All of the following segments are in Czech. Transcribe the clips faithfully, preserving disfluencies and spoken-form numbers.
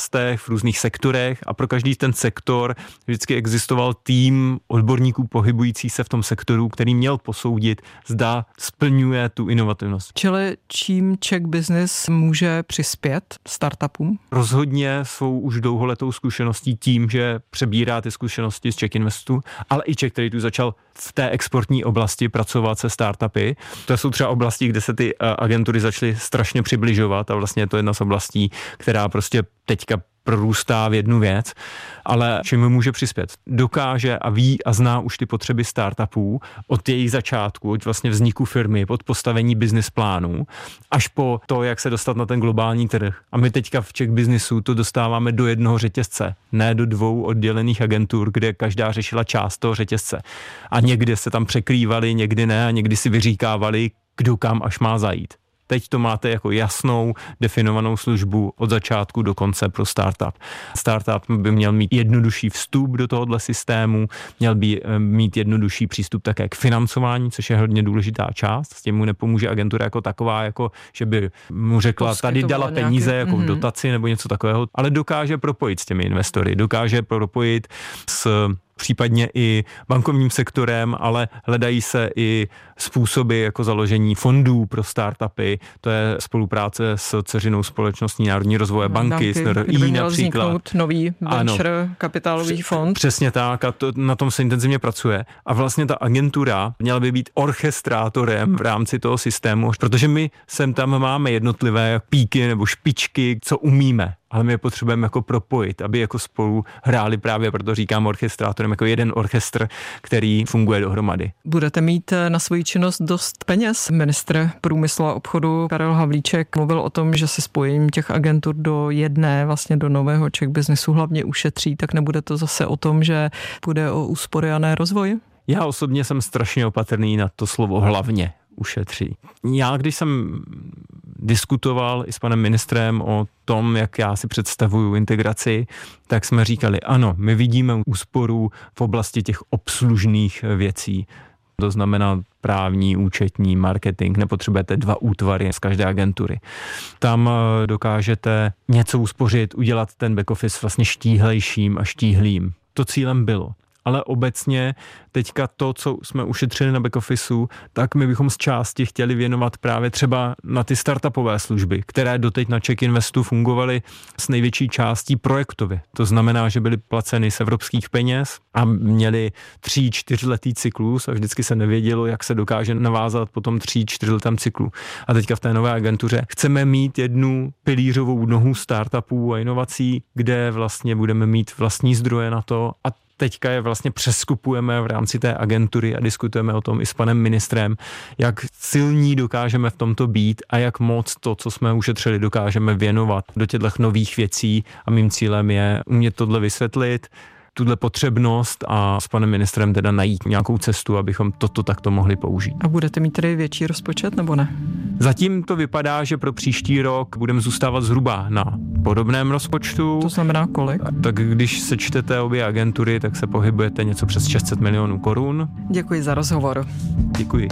oblastech, v různých sektorech a pro každý ten sektor vždycky existoval tým odborníků pohybující se v tom sektoru, který měl posoudit, zda splňuje tu inovativnost. Čili čím Czech Business může přispět startupům? Rozhodně svou už dlouholetou zkušeností tím, že přebírá ty zkušenosti z Czech Investu, ale i Czech, který tu začal v té exportní oblasti pracovat se startupy. To jsou třeba oblasti, kde se ty agentury začaly strašně přibližovat a vlastně je to jedna z oblastí, která prostě teďka prorůstá v jednu věc, ale čemu může přispět? Dokáže a ví a zná už ty potřeby startupů od jejich začátku, od vlastně vzniku firmy, od postavení business plánů, až po to, jak se dostat na ten globální trh. A my teďka v Czech Businessu to dostáváme do jednoho řetězce, ne do dvou oddělených agentur, kde každá řešila část toho řetězce. A někdy se tam překrývali, někdy ne, a někdy si vyříkávali, kdo kam až má zajít. Teď to máte jako jasnou, definovanou službu od začátku do konce pro startup. Startup by měl mít jednodušší vstup do tohohle systému, měl by mít jednodušší přístup také k financování, což je hodně důležitá část. S tím mu nepomůže agentura jako taková, jako že by mu řekla, tady dala peníze nějaký, jako mm-hmm. dotaci nebo něco takového, ale dokáže propojit s těmi investory, dokáže propojit s případně i bankovním sektorem, ale hledají se i způsoby jako založení fondů pro startupy. To je spolupráce s dceřinou společností Národní rozvoje banky, s N R I například. Nový venture ano, kapitálový fond. Přesně tak a to, na tom se intenzivně pracuje. A vlastně ta agentura měla by být orchestrátorem v rámci toho systému, protože my sem tam máme jednotlivé píky nebo špičky, co umíme. Ale my je potřebujeme jako propojit, aby jako spolu hráli, právě proto říkám orchestrátorem, jako jeden orchestr, který funguje dohromady. Budete mít na svoji činnost dost peněz. Ministr průmyslu a obchodu Karel Havlíček mluvil o tom, že se spojením těch agentur do jedné, vlastně do nového Czech Businessu hlavně ušetří, tak nebude to zase o tom, že půjde o úspory a ne rozvoj? Já osobně jsem strašně opatrný na to slovo hlavně ušetří. Já, když jsem diskutoval i s panem ministrem o tom, jak já si představuju integraci, tak jsme říkali, ano, my vidíme úsporu v oblasti těch obslužných věcí. To znamená právní, účetní, marketing, nepotřebujete dva útvary z každé agentury. Tam dokážete něco uspořit, udělat ten back office vlastně štíhlejším a štíhlým. To cílem bylo. Ale obecně teďka to, co jsme ušetřili na back officeu, tak my bychom z části chtěli věnovat právě třeba na ty startupové služby, které doteď na Czech Investu fungovaly s největší částí projektově. To znamená, že byly placeny z evropských peněz a měli tří, čtyřletý cyklus a vždycky se nevědělo, jak se dokáže navázat po tom tří, čtyřletém cyklu. A teďka v té nové agentuře chceme mít jednu pilířovou nohu startupů a inovací, kde vlastně budeme mít vlastní zdroje na to a teďka je vlastně přeskupujeme v rámci té agentury a diskutujeme o tom i s panem ministrem, jak silní dokážeme v tomto být a jak moc to, co jsme ušetřili, dokážeme věnovat do těchto nových věcí a mým cílem je umět tohle vysvětlit, tuhle potřebnost a s panem ministrem teda najít nějakou cestu, abychom toto takto mohli použít. A budete mít tedy větší rozpočet nebo ne? Zatím to vypadá, že pro příští rok budeme zůstávat zhruba na podobném rozpočtu. To znamená kolik? Tak když sečtete obě agentury, tak se pohybujete něco přes šest set milionů korun. Děkuji za rozhovor. Děkuji.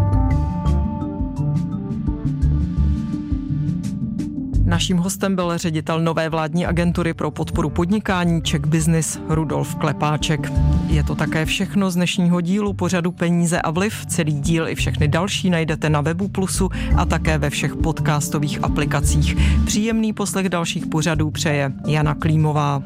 Naším hostem byl ředitel nové vládní agentury pro podporu podnikání Czech Business Rudolf Klepáček. Je to také všechno z dnešního dílu pořadu Peníze a vliv. Celý díl i všechny další najdete na webu Plusu a také ve všech podcastových aplikacích. Příjemný poslech dalších pořadů přeje Jana Klímová.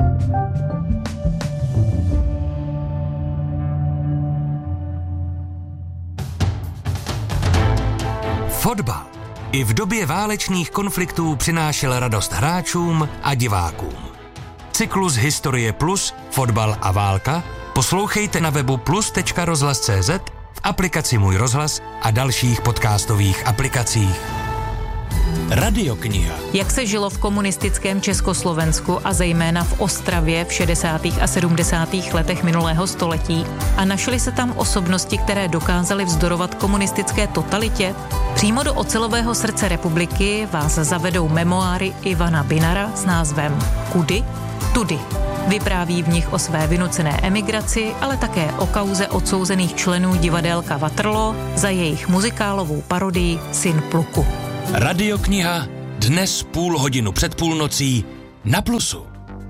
Fotbal i v době válečných konfliktů přinášel radost hráčům a divákům. Cyklus Historie Plus, Fotbal a válka poslouchejte na webu plus tečka rozhlas tečka cé zet, v aplikaci Můj rozhlas a dalších podcastových aplikacích. Radiokniha. Jak se žilo v komunistickém Československu a zejména v Ostravě v šedesátých a sedmdesátých letech minulého století a našly se tam osobnosti, které dokázaly vzdorovat komunistické totalitě? Přímo do ocelového srdce republiky vás zavedou memoáry Ivana Binara s názvem Kudy? Tudy. Vypráví v nich o své vynucené emigraci, ale také o kauze odsouzených členů divadélka Waterloo za jejich muzikálovou parodii Syn pluku. Radiokniha dnes půl hodinu před půlnocí na Plusu.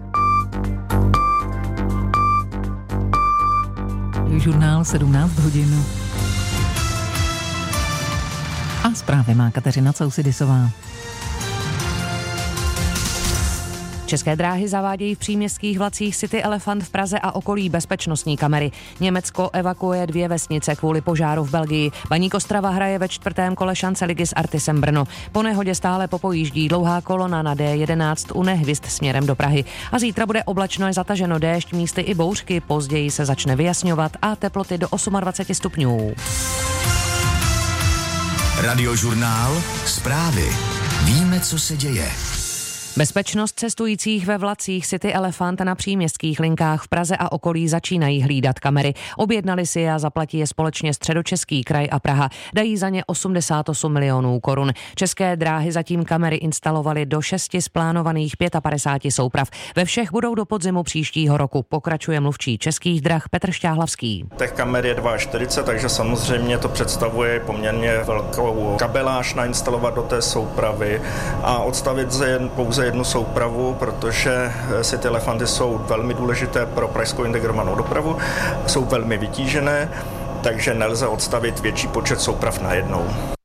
Žurnál sedmnáct hodin. A zprávy má Kateřina Causidisová. České dráhy zavádějí v příměstských vlacích City Elephant v Praze a okolí bezpečnostní kamery. Německo evakuuje dvě vesnice kvůli požáru v Belgii. Baník Ostrava hraje ve čtvrtém kole šance ligy s Artisem Brno. Po nehodě stále popojíždí dlouhá kolona na D jedenáct u Nehvist směrem do Prahy. A zítra bude oblačno a zataženo, déšť, místy i bouřky. Později se začne vyjasňovat a teploty do dvacet osm stupňů. Radiožurnál, zprávy. Víme, co se děje. Bezpečnost cestujících ve vlacích City Elephant na příměstských linkách v Praze a okolí začínají hlídat kamery. Objednali si a zaplatí je společně Středočeský kraj a Praha. Dají za ně osmdesát osm milionů korun. České dráhy zatím kamery instalovaly do šesti z plánovaných padesát pět souprav. Ve všech budou do podzimu příštího roku. Pokračuje mluvčí Českých drah Petr Šťáhlavský. Těch kamer je čtyřicet dva, takže samozřejmě to představuje poměrně velkou kabeláž nainstalovat do té soupravy a odstavit jen pouze jednu soupravu, protože City Elefanty jsou velmi důležité pro pražskou integrovanou dopravu, jsou velmi vytížené, takže nelze odstavit větší počet souprav najednou.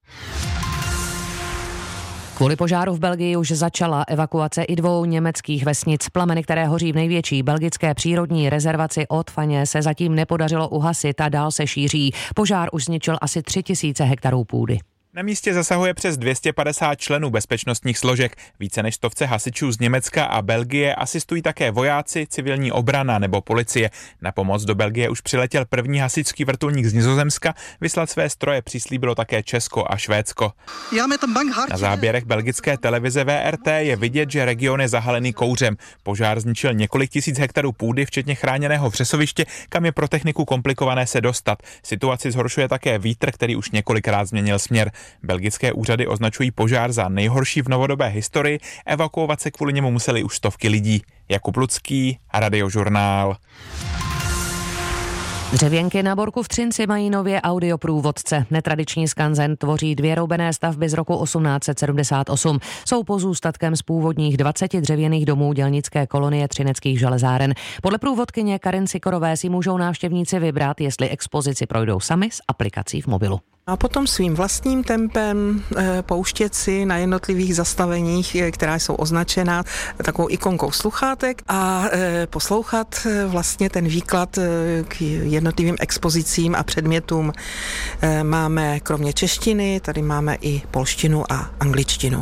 Kvůli požáru v Belgii už začala evakuace i dvou německých vesnic. Plameny, které hoří v největší belgické přírodní rezervaci Haute-Fagne, se zatím nepodařilo uhasit a dál se šíří. Požár už zničil asi tři tisíce hektarů půdy. Na místě zasahuje přes dvě stě padesát členů bezpečnostních složek. Více než stovce hasičů z Německa a Belgie asistují také vojáci, civilní obrana nebo policie. Na pomoc do Belgie už přiletěl první hasičský vrtulník z Nizozemska, vyslat své stroje přislíbilo také Česko a Švédsko. Na záběrech belgické televize V R T je vidět, že region je zahalený kouřem. Požár zničil několik tisíc hektarů půdy, včetně chráněného vřesoviště, kam je pro techniku komplikované se dostat. Situaci zhoršuje také vítr, který už několikrát změnil směr. Belgické úřady označují požár za nejhorší v novodobé historii, evakuovat se kvůli němu museli už stovky lidí. Jakub Lucký, Radiožurnál. Dřevěnky na Borku v Třinci mají nově audioprůvodce. Netradiční skanzen tvoří dvě roubené stavby z roku osmnáct set sedmdesát osm. Jsou pozůstatkem z původních dvaceti dřevěných domů dělnické kolonie Třineckých železáren. Podle průvodkyně Karin Sikorové si můžou návštěvníci vybrat, jestli expozici projdou sami s aplikací v mobilu. A potom svým vlastním tempem e, pouštět si na jednotlivých zastaveních, e, která jsou označena takovou ikonkou sluchátek a e, poslouchat e, vlastně ten výklad e, k jednotlivým expozicím a předmětům. E, máme kromě češtiny, tady máme i polštinu a angličtinu.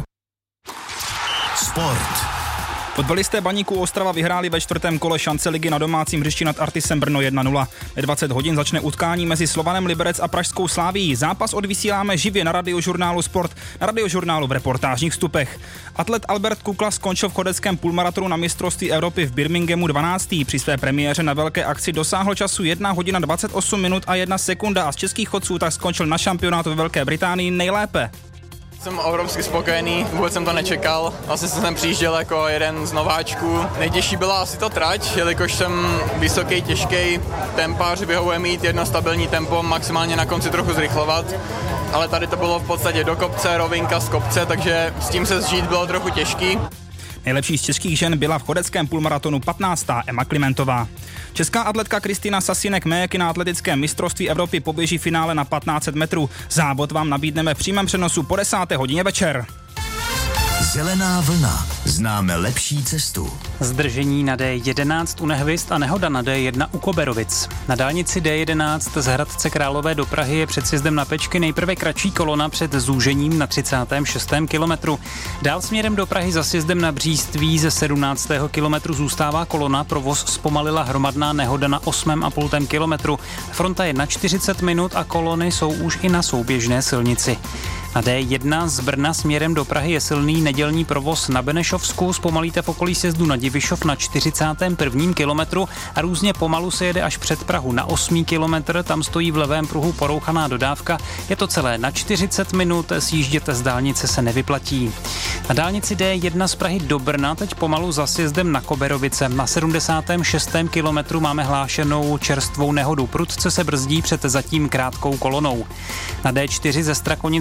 Sport. Fotbalisté Baníku Ostrava vyhráli ve čtvrtém kole šance ligy na domácím hřišti nad Artisem Brno jedna nula. Ve dvacet hodin začne utkání mezi Slovanem Liberec a pražskou Slavií. Zápas odvysíláme živě na Radiožurnálu Sport, na Radiožurnálu v reportážních vstupech. Atlet Albert Kukla skončil v chodeckém půlmaratonu na mistrovství Evropy v Birminghamu dvanáctý. Při své premiéře na velké akci dosáhl času jedna hodina dvacet osm minut a jedna sekunda a z českých chodců tak skončil na šampionátu ve Velké Británii nejlépe. Jsem obrovsky spokojený, vůbec jsem to nečekal. Vlastně jsem sem přijížděl jako jeden z nováčků. Nejtěžší byla asi to trať, jelikož jsem vysoký, těžký tempář, vyhovuje mít jedno stabilní tempo, maximálně na konci trochu zrychlovat. Ale tady to bylo v podstatě do kopce, rovinka z kopce, takže s tím se zžít bylo trochu těžký. Nejlepší z českých žen byla v chodeckém půlmaratonu patnáctá Emma Klimentová. Česká atletka Kristýna Sasinek-Méky na atletickém mistrovství Evropy poběží finále na patnáct set metrů. Závod vám nabídneme v přímém přenosu po desáté hodině večer. Zelená vlna. Známe lepší cestu. Zdržení na D jedenáct u Nehvist a nehoda na D jedna u Koberovic. Na dálnici D jedenáct z Hradce Králové do Prahy je před sjezdem na Pečky nejprve kratší kolona před zúžením na třicátém šestém kilometru. Dál směrem do Prahy za sjezdem na Bříství ze sedmnáctého kilometru zůstává kolona, provoz zpomalila hromadná nehoda na osmém a půl kilometru. Fronta je na čtyřicet minut a kolony jsou už i na souběžné silnici. Na D jedna z Brna směrem do Prahy je silný nedělní provoz na Benešovsku, zpomalíte v okolí sjezdu na Divišov na čtyřicátém prvním kilometru a různě pomalu se jede až před Prahu na osmý kilometr, tam stojí v levém pruhu porouchaná dodávka, je to celé na čtyřicet minut, sjíždět z dálnice se nevyplatí. Na dálnici D jedna z Prahy do Brna teď pomalu za sjezdem na Koberovice, na sedmdesátém šestém kilometru máme hlášenou čerstvou nehodu, prudce se brzdí před zatím krátkou kolonou. Na D čtyři ze Strakonic do Prahy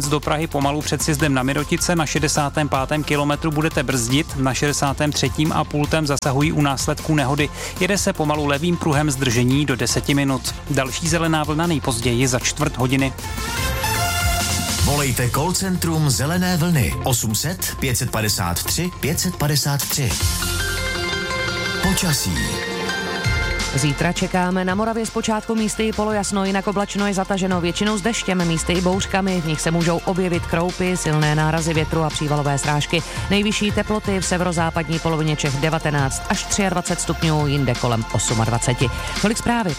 Prahy pomalu před sjezdem na Mirotice, na šedesátém pátém kilometru budete brzdit, na šedesátém třetím a pultem zasahují u následků nehody. Jede se pomalu levým pruhem zdržení do deseti minut. Další zelená vlna nejpozději za čtvrt hodiny. Volejte call centrum Zelené vlny osm set pět padesát tři pět padesát tři. Počasí. Zítra čekáme na Moravě zpočátku místy i polojasno, jinak oblačno je zataženo většinou s deštěm, místy i bouřkami, v nich se můžou objevit kroupy, silné nárazy větru a přívalové srážky. Nejvyšší teploty v severozápadní polovině Čech devatenáct až dvacet tři stupňů, jinde kolem dvacet osm. Tolik zprávy.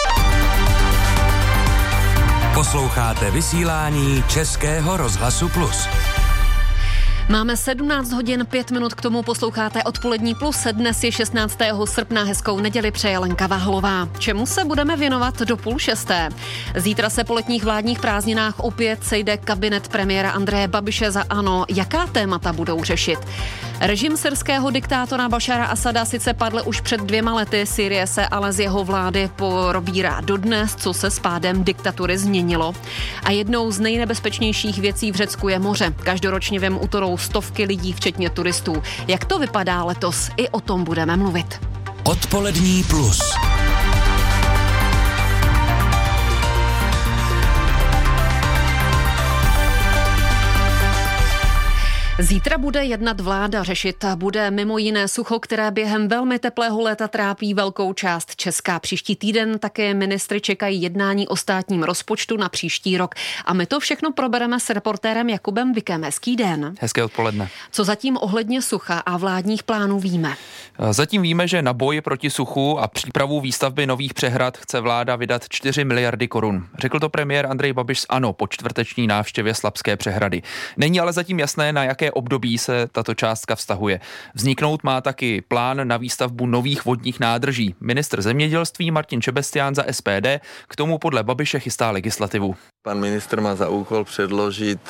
Posloucháte vysílání Českého rozhlasu Plus. Máme sedmnáct hodin, pět minut k tomu, posloucháte Odpolední plus. Dnes je šestnáctého srpna, hezkou neděli přeje Lenka Vahlová. Čemu se budeme věnovat do půl šesté? Zítra se po letních vládních prázdninách opět sejde kabinet premiéra Andreje Babiše za ANO. Jaká témata budou řešit? Režim syrského diktátora Bašara Asada sice padl už před dvěma lety, Sýrie se ale z jeho vlády probírá dodnes, co se s pádem diktatury změnilo. A jednou z nejnebezpečnějších věcí v Řecku je moře. Každoročně v něm utorou stovky lidí, včetně turistů. Jak to vypadá letos? I o tom budeme mluvit. Odpolední plus. Zítra bude jednat vláda, řešit bude mimo jiné sucho, které během velmi teplého léta trápí velkou část Česka. Příští týden také ministry čekají jednání o státním rozpočtu na příští rok. A my to všechno probereme s reportérem Jakubem Vikem. Hezký den. Hezké odpoledne. Co zatím ohledně sucha a vládních plánů víme? Zatím víme, že na boj proti suchu a přípravu výstavby nových přehrad chce vláda vydat čtyři miliardy korun. Řekl to premiér Andrej Babiš z ANO po čtvrteční návštěvě Slapské přehrady. Není ale zatím jasné, na jaké období se tato částka vztahuje. Vzniknout má taky plán na výstavbu nových vodních nádrží. Ministr zemědělství Martin Šebestián za S P D k tomu podle Babiše chystá legislativu. Pan ministr má za úkol předložit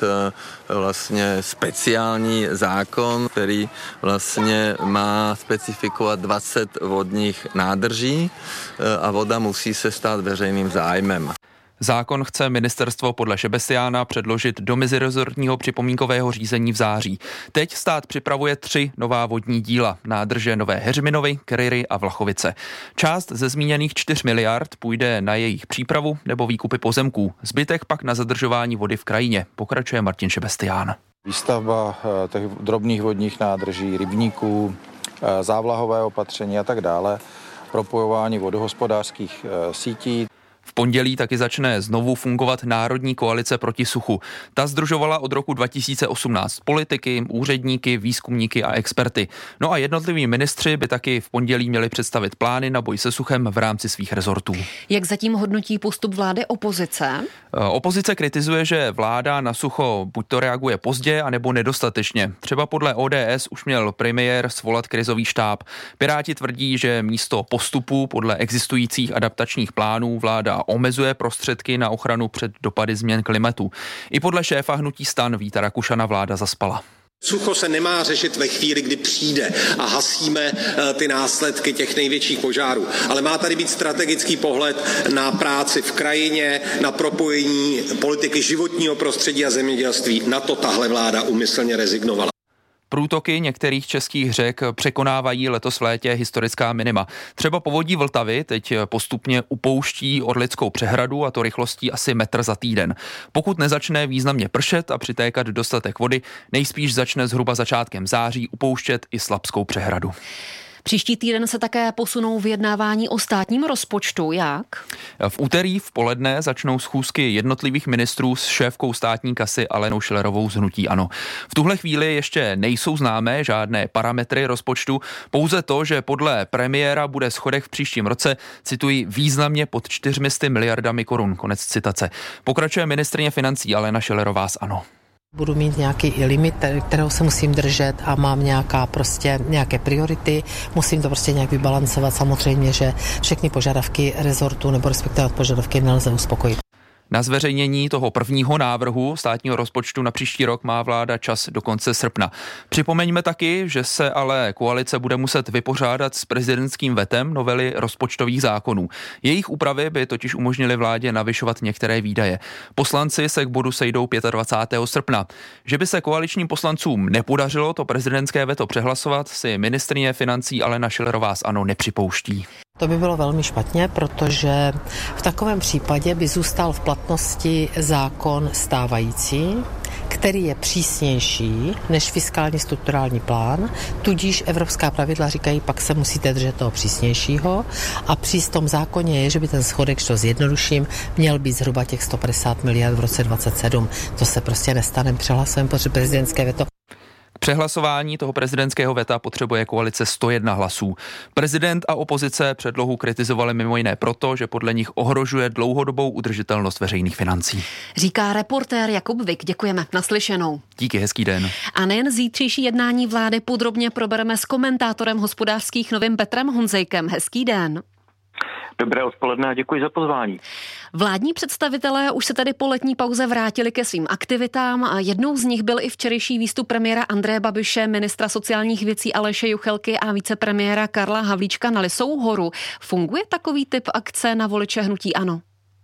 vlastně speciální zákon, který vlastně má specifikovat dvacet vodních nádrží a voda musí se stát veřejným zájmem. Zákon chce ministerstvo podle Šebestiána předložit do mezirezortního připomínkového řízení v září. Teď stát připravuje tři nová vodní díla, nádrže Nové Heřminovy, Kryry a Vlachovice. Část ze zmíněných čtyř miliard půjde na jejich přípravu nebo výkupy pozemků, zbytek pak na zadržování vody v krajině, pokračuje Martin Šebestián. Výstavba těch drobných vodních nádrží, rybníků, závlahové opatření a tak dále, propojování vodohospodářských sítí. V pondělí taky začne znovu fungovat Národní koalice proti suchu. Ta sdružovala od roku dva tisíce osmnáct politiky, úředníky, výzkumníky a experty. No a jednotliví ministři by taky v pondělí měli představit plány na boj se suchem v rámci svých rezortů. Jak zatím hodnotí postup vlády opozice? Opozice kritizuje, že vláda na sucho buď to reaguje pozdě, anebo nedostatečně. Třeba podle O D S už měl premiér svolat krizový štáb. Piráti tvrdí, že místo postupu podle existujících adaptačních plánů vláda omezuje prostředky na ochranu před dopady změn klimatu. I podle šéfa hnutí STAN Víta Rakušana vláda zaspala. Sucho se nemá řešit ve chvíli, kdy přijde a hasíme ty následky těch největších požárů. Ale má tady být strategický pohled na práci v krajině, na propojení politiky životního prostředí a zemědělství. Na to tahle vláda úmyslně rezignovala. Průtoky některých českých řek překonávají letos v létě historická minima. Třeba povodí Vltavy teď postupně upouští Orlickou přehradu, a to rychlostí asi metr za týden. Pokud nezačne významně pršet a přitékat dostatek vody, nejspíš začne zhruba začátkem září upouštět i Slapskou přehradu. Příští týden se také posunou vyjednávání o státním rozpočtu. Jak? V úterý v poledne začnou schůzky jednotlivých ministrů s šéfkou státní kasy Alenou Schillerovou z hnutí ANO. V tuhle chvíli ještě nejsou známé žádné parametry rozpočtu, pouze to, že podle premiéra bude schodek v příštím roce, cituji, významně pod čtyřmi miliardami korun. Konec citace. Pokračuje ministryně financí Alena Schillerová z ANO. Budu mít nějaký i limit, kterého se musím držet a mám nějaká prostě nějaké priority, musím to prostě nějak vybalancovat. Samozřejmě, že všechny požadavky rezortu nebo respektive požadavky nelze uspokojit. Na zveřejnění toho prvního návrhu státního rozpočtu na příští rok má vláda čas do konce srpna. Připomeňme taky, že se ale koalice bude muset vypořádat s prezidentským vetem novely rozpočtových zákonů. Jejich úpravy by totiž umožnily vládě navyšovat některé výdaje. Poslanci se k bodu sejdou dvacátého pátého srpna. Že by se koaličním poslancům nepodařilo to prezidentské veto přehlasovat, si ministryně financí Alena Schillerová z ANO nepřipouští. To by bylo velmi špatně, protože v takovém případě by zůstal v platnosti zákon stávající, který je přísnější než fiskální strukturální plán, tudíž evropská pravidla říkají, pak se musíte držet toho přísnějšího a při tom zákoně je, že by ten schodek, što zjednoduším, měl být zhruba těch sto padesát miliard v roce dvacet sedm. To se prostě nestane, přehlasujeme, protože prezidentské veto. K přehlasování toho prezidentského veta potřebuje koalice sto jedna hlasů. Prezident a opozice předlohu kritizovali mimo jiné proto, že podle nich ohrožuje dlouhodobou udržitelnost veřejných financí. Říká reportér Jakub Vik. Děkujeme. Naslyšenou. Díky, hezký den. A nejen zítřejší jednání vlády podrobně probereme s komentátorem Hospodářských novin Petrem Honzejkem. Hezký den. Dobré odpoledne a děkuji za pozvání. Vládní představitelé už se tady po letní pauze vrátili ke svým aktivitám a jednou z nich byl i včerejší výstup premiéra Andreje Babiše, ministra sociálních věcí Aleše Juchelky a vicepremiéra Karla Havlíčka na Lisou horu. Funguje takový typ akce na voliče hnutí ANO?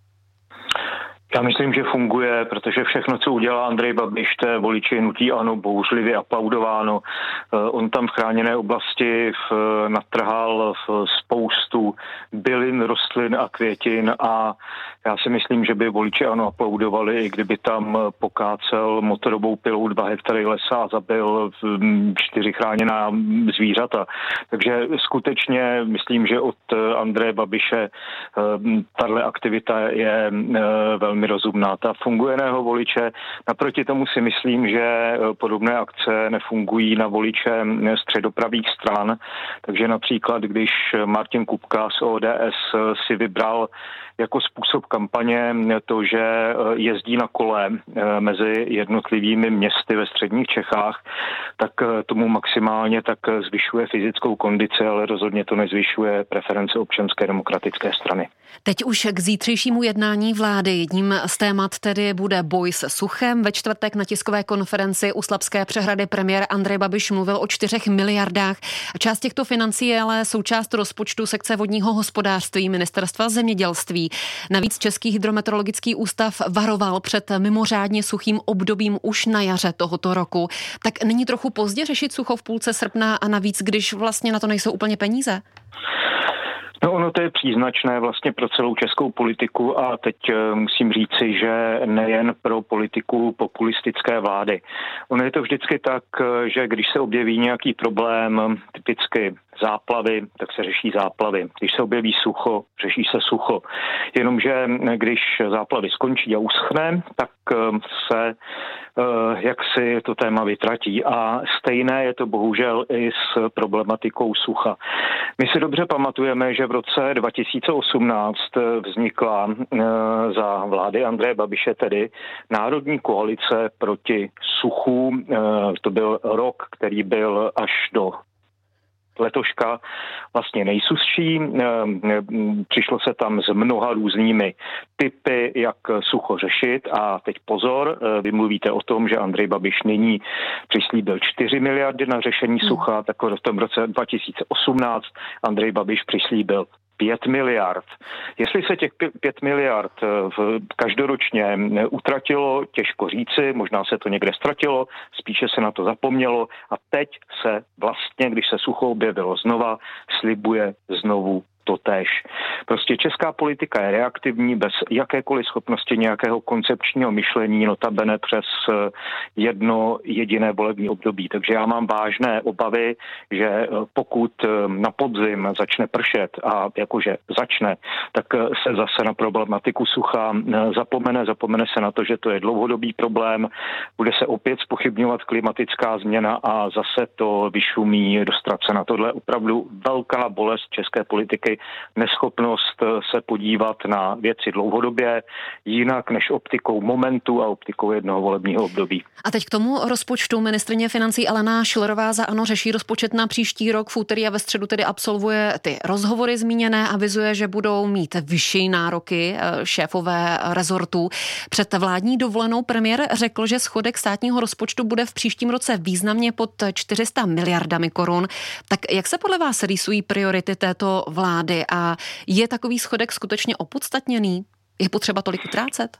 Já myslím, že funguje, protože všechno, co udělá Andrej Babiš, té voliči hnutí ANO bouřlivě aplaudováno. On tam v chráněné oblasti natrhal spoustu bylin, rostlin a květin a já si myslím, že by voliči ANO aplaudovali, i kdyby tam pokácel motorovou pilou dva hektary lesa a zabil čtyři chráněná zvířata. Takže skutečně myslím, že od Andreje Babiše tato aktivita je velmi rozumná. Ta fungujeného voliče, naproti tomu si myslím, že podobné akce nefungují na voliče středopravých stran, takže například, když Martin Kupka z O D S si vybral jako způsob kampaně to, že jezdí na kole mezi jednotlivými městy ve středních Čechách, tak tomu maximálně tak zvyšuje fyzickou kondici, ale rozhodně to nezvyšuje preference Občanské demokratické strany. Teď už k zítřejšímu jednání vlády. Jedním z témat tedy bude boj se suchem. Ve čtvrtek na tiskové konferenci u Slapské přehrady premiér Andrej Babiš mluvil o čtyřech miliardách. Část těchto financí je ale součást rozpočtu sekce vodního hospodářství Ministerstva zemědělství. Navíc Český hydrometeorologický ústav varoval před mimořádně suchým obdobím už na jaře tohoto roku. Tak není trochu pozdě řešit sucho v půlce srpna a navíc, když vlastně na to nejsou úplně peníze? No ono to je příznačné vlastně pro celou českou politiku a teď musím říci, že nejen pro politiku populistické vlády. Ono je to vždycky tak, že když se objeví nějaký problém, typicky záplavy, tak se řeší záplavy. Když se objeví sucho, řeší se sucho. Jenomže když záplavy skončí a uschne, tak se jak si to téma vytratí. A stejné je to bohužel i s problematikou sucha. My si dobře pamatujeme, že v roce dva tisíce osmnáct vznikla za vlády Andreje Babiše tedy Národní koalice proti suchu. To byl rok, který byl až do letoška vlastně nejsuzší. Přišlo se tam s mnoha různými typy, jak sucho řešit a teď pozor, vy mluvíte o tom, že Andrej Babiš nyní přislíbil čtyři miliardy na řešení sucha, tak v tom roce dva tisíce osmnáct Andrej Babiš přislíbil pět miliard. Jestli se těch pět miliard každoročně utratilo, těžko říci, možná se to někde ztratilo, spíše se na to zapomnělo a teď se vlastně, když se sucho objevilo znova, slibuje znovu totéž. Prostě česká politika je reaktivní bez jakékoliv schopnosti nějakého koncepčního myšlení, notabene přes jedno jediné volební období. Takže já mám vážné obavy, že pokud na podzim začne pršet a jakože začne, tak se zase na problematiku sucha zapomene, zapomene se na to, že to je dlouhodobý problém, bude se opět zpochybňovat klimatická změna a zase to vyšumí do ztracena. Tohle je opravdu velká bolest české politiky tedy neschopnost se podívat na věci dlouhodobě, jinak než optikou momentu a optikou jednoho volebního období. A teď k tomu rozpočtu. Ministryně financí Alena Schillerová za ANO řeší rozpočet na příští rok. V úterý a ve středu tedy absolvuje ty rozhovory zmíněné, avizuje, že budou mít vyšší nároky šéfové rezortů. Před vládní dovolenou premiér řekl, že schodek státního rozpočtu bude v příštím roce významně pod čtyři sta miliardami korun. Tak jak se podle vás rýsují priority této vlády a je takový schodek skutečně opodstatněný? Je potřeba tolik utrácet?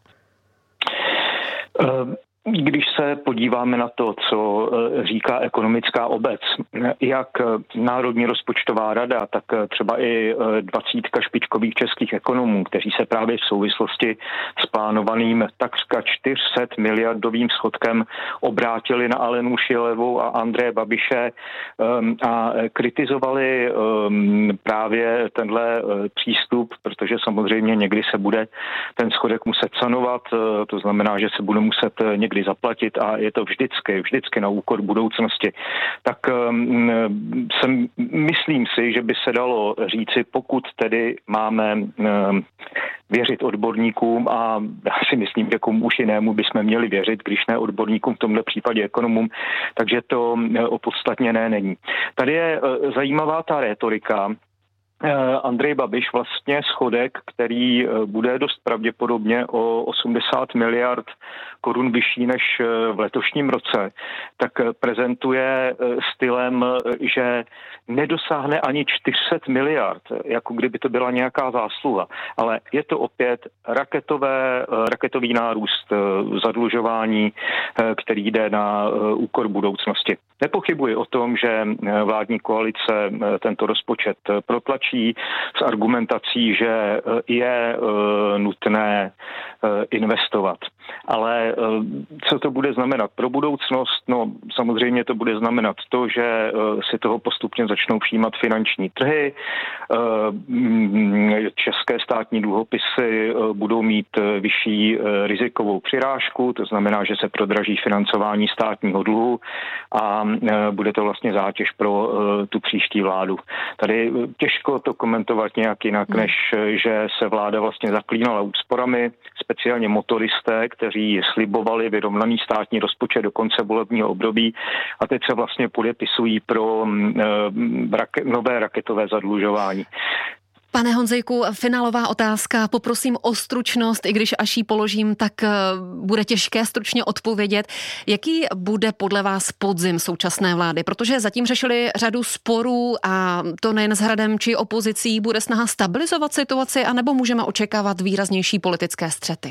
Um. Když se podíváme na to, co říká ekonomická obec, jak Národní rozpočtová rada, tak třeba i dvacítka špičkových českých ekonomů, kteří se právě v souvislosti s plánovaným takřka čtyři sta miliardovým schodkem obrátili na Alenu Schillerovou a Andreje Babiše a kritizovali právě tenhle přístup, protože samozřejmě někdy se bude ten schodek muset sanovat, to znamená, že se bude muset někdy zaplatit a je to vždycky, vždycky na úkor budoucnosti. Tak um, jsem, myslím si, že by se dalo říci, pokud tedy máme um, věřit odborníkům a já si myslím, že komu už jinému bychom měli věřit, když ne odborníkům, v tomhle případě ekonomům, takže to opodstatněné není. Tady je uh, zajímavá ta rétorika. Andrej Babiš vlastně schodek, který bude dost pravděpodobně o osmdesát miliard korun vyšší než v letošním roce, tak prezentuje stylem, že nedosáhne ani čtyři sta miliard, jako kdyby to byla nějaká zásluha. Ale je to opět raketové, raketový nárůst zadlužování, který jde na úkor budoucnosti. Nepochybuji o tom, že vládní koalice tento rozpočet protlačí s argumentací, že je nutné investovat. Ale co to bude znamenat pro budoucnost? No samozřejmě to bude znamenat to, že si toho postupně začnou přijímat finanční trhy, české státní dluhopisy budou mít vyšší rizikovou přirážku, to znamená, že se prodraží financování státního dluhu a bude to vlastně zátěž pro tu příští vládu. Tady těžko to komentovat nějak jinak, než že se vláda vlastně zaklínala úsporami, speciálně motoristé, kteří slibovali vyrovnaný státní rozpočet do konce volebního období a teď se vlastně podepisují pro nové raketové zadlužování. Pane Honzejku, finálová otázka. Poprosím o stručnost, i když až ji položím, tak bude těžké stručně odpovědět. Jaký bude podle vás podzim současné vlády? Protože zatím řešili řadu sporů a to nejen s Hradem či opozicí. Bude snaha stabilizovat situaci, anebo můžeme očekávat výraznější politické střety?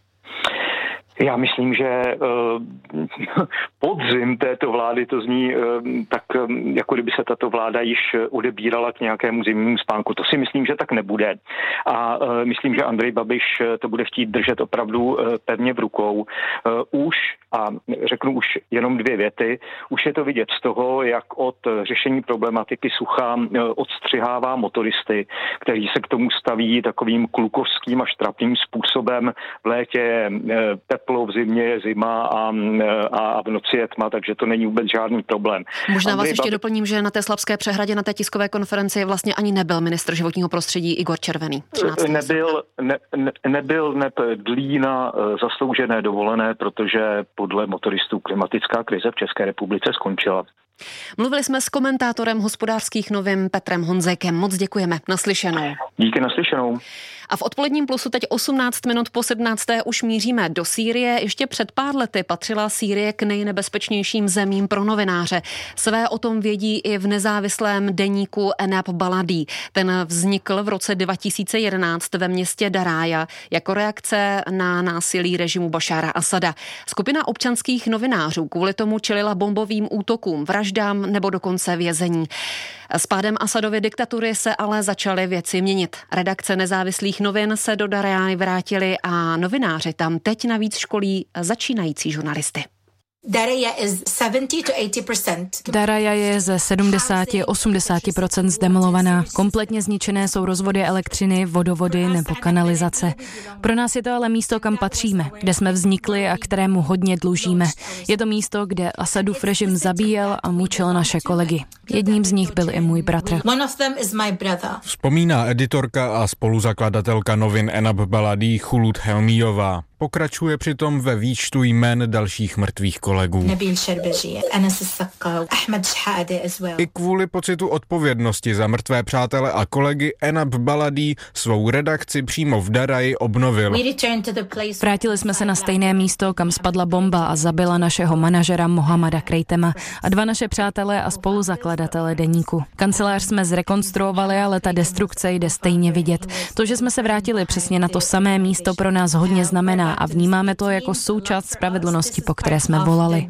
Já myslím, že uh, podzim této vlády to zní uh, tak, um, jako kdyby se tato vláda již odebírala k nějakému zimnímu spánku. To si myslím, že tak nebude. A uh, myslím, že Andrej Babiš to bude chtít držet opravdu uh, pevně v rukou. Uh, už, a řeknu už jenom dvě věty, už je to vidět z toho, jak od řešení problematiky sucha uh, odstřihává motoristy, kteří se k tomu staví takovým klukovským až trapným způsobem. V létě uh, teplo, v zimě je zima a, a v noci je tma, takže to není vůbec žádný problém. Možná Andrej vás ještě Babiš... doplním, že na té Slapské přehradě na té tiskové konferenci vlastně ani nebyl ministr životního prostředí Igor Červený. Nebyl, ne, ne, nebyl neb dlí na zasloužené dovolené, protože podle motoristů klimatická krize v České republice skončila. Mluvili jsme s komentátorem Hospodářských novin Petrem Honzejkem. Moc děkujeme. Naslyšenou. Díky, naslyšenou. A v odpoledním plusu teď osmnáct minut po sedmnácté už míříme do Sýrie. Ještě před pár lety patřila Sýrie k nejnebezpečnějším zemím pro novináře. Své o tom vědí i v nezávislém deníku Enab Baladi. Ten vznikl v roce dva tisíce jedenáct ve městě Darája jako reakce na násilí režimu Bašára Asada. Skupina občanských novinářů kvůli tomu čelila bombovým útokům, vraždám nebo dokonce vězení. S pádem Asadovy diktatury se ale začaly věci měnit. Redakce nezávislých novin se do Daráji vrátily a novináři tam teď navíc školí začínající žurnalisty. Daraya je ze sedmdesát až osmdesát procent zdemolovaná. Kompletně zničené jsou rozvody elektřiny, vodovody nebo kanalizace. Pro nás je to ale místo, kam patříme, kde jsme vznikli a kterému hodně dlužíme. Je to místo, kde Asadův režim zabíjel a mučil naše kolegy. Jedním z nich byl i můj bratr. Vzpomíná editorka a spoluzakladatelka novin Enab Baladi Khulud Helmiyová. Pokračuje přitom ve výčtu jmen dalších mrtvých kolegů. I kvůli pocitu odpovědnosti za mrtvé přátele a kolegy Enab Baladi svou redakci přímo v Daraji obnovil. Vrátili jsme se na stejné místo, kam spadla bomba a zabila našeho manažera Mohamada Krejtema a dva naše přátelé a spoluzakladatele deníku. Kancelář jsme zrekonstruovali, ale ta destrukce jde stejně vidět. To, že jsme se vrátili přesně na to samé místo, pro nás hodně znamená a vnímáme to jako součást spravedlnosti, po které jsme volali.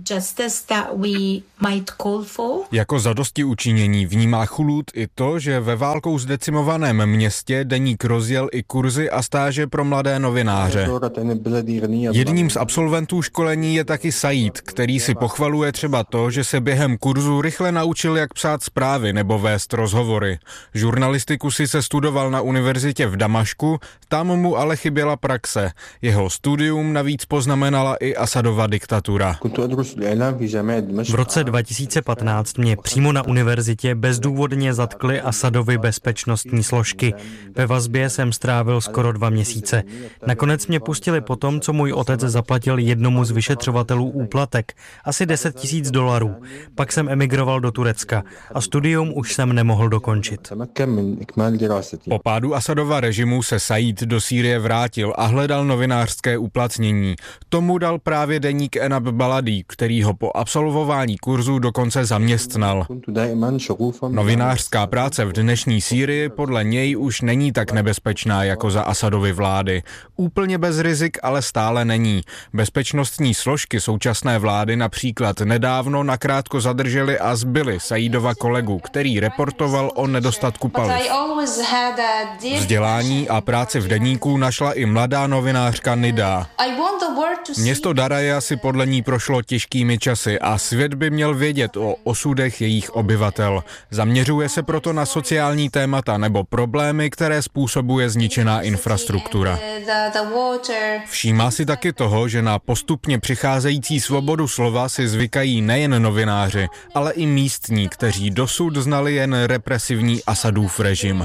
Jako zadostiučinění vnímá Khulud i to, že ve válkou zdecimovaném městě deník rozjel i kurzy a stáže pro mladé novináře. Jedním z absolventů školení je taky Said, který si pochvaluje třeba to, že se během kurzu rychle naučil, jak psát zprávy nebo vést rozhovory. Žurnalistiku si se studoval na univerzitě v Damašku, tam mu ale chyběla praxe. Jeho studium navíc poznamenala i Asadova diktatura. V roce dva tisíce patnáct mě přímo na univerzitě bezdůvodně zatkly Asadovy bezpečnostní složky. Ve vazbě jsem strávil skoro dva měsíce. Nakonec mě pustili po tom, co můj otec zaplatil jednomu z vyšetřovatelů úplatek, asi deset tisíc dolarů. Pak jsem emigroval do Turecka a studium už jsem nemohl dokončit. Po pádu Asadova režimu se Said do Sýrie vrátil a hledal novinářské uplatnění. Tomu dal právě deník Enab Baladi, který ho po absolvování kurzu dokonce zaměstnal. Novinářská práce v dnešní Sýrii podle něj už není tak nebezpečná jako za Asadovy vlády. Úplně bez rizik ale stále není. Bezpečnostní složky současné vlády například nedávno nakrátko zadrželi a zbyli Saidova kolegu, který reportoval o nedostatku paliv. Vzdělání a práci v deníku našla i mladá novinářka Nida. Město Daraya si podle ní prošlo těžkými časy a svět by měl vědět o osudech jejich obyvatel. Zaměřuje se proto na sociální témata nebo problémy, které způsobuje zničená infrastruktura. Všímá si taky toho, že na postupně přicházející svobodu slova si zvykají nejen novináři, ale i místní, kteří dosud znali jen represivní Asadův režim.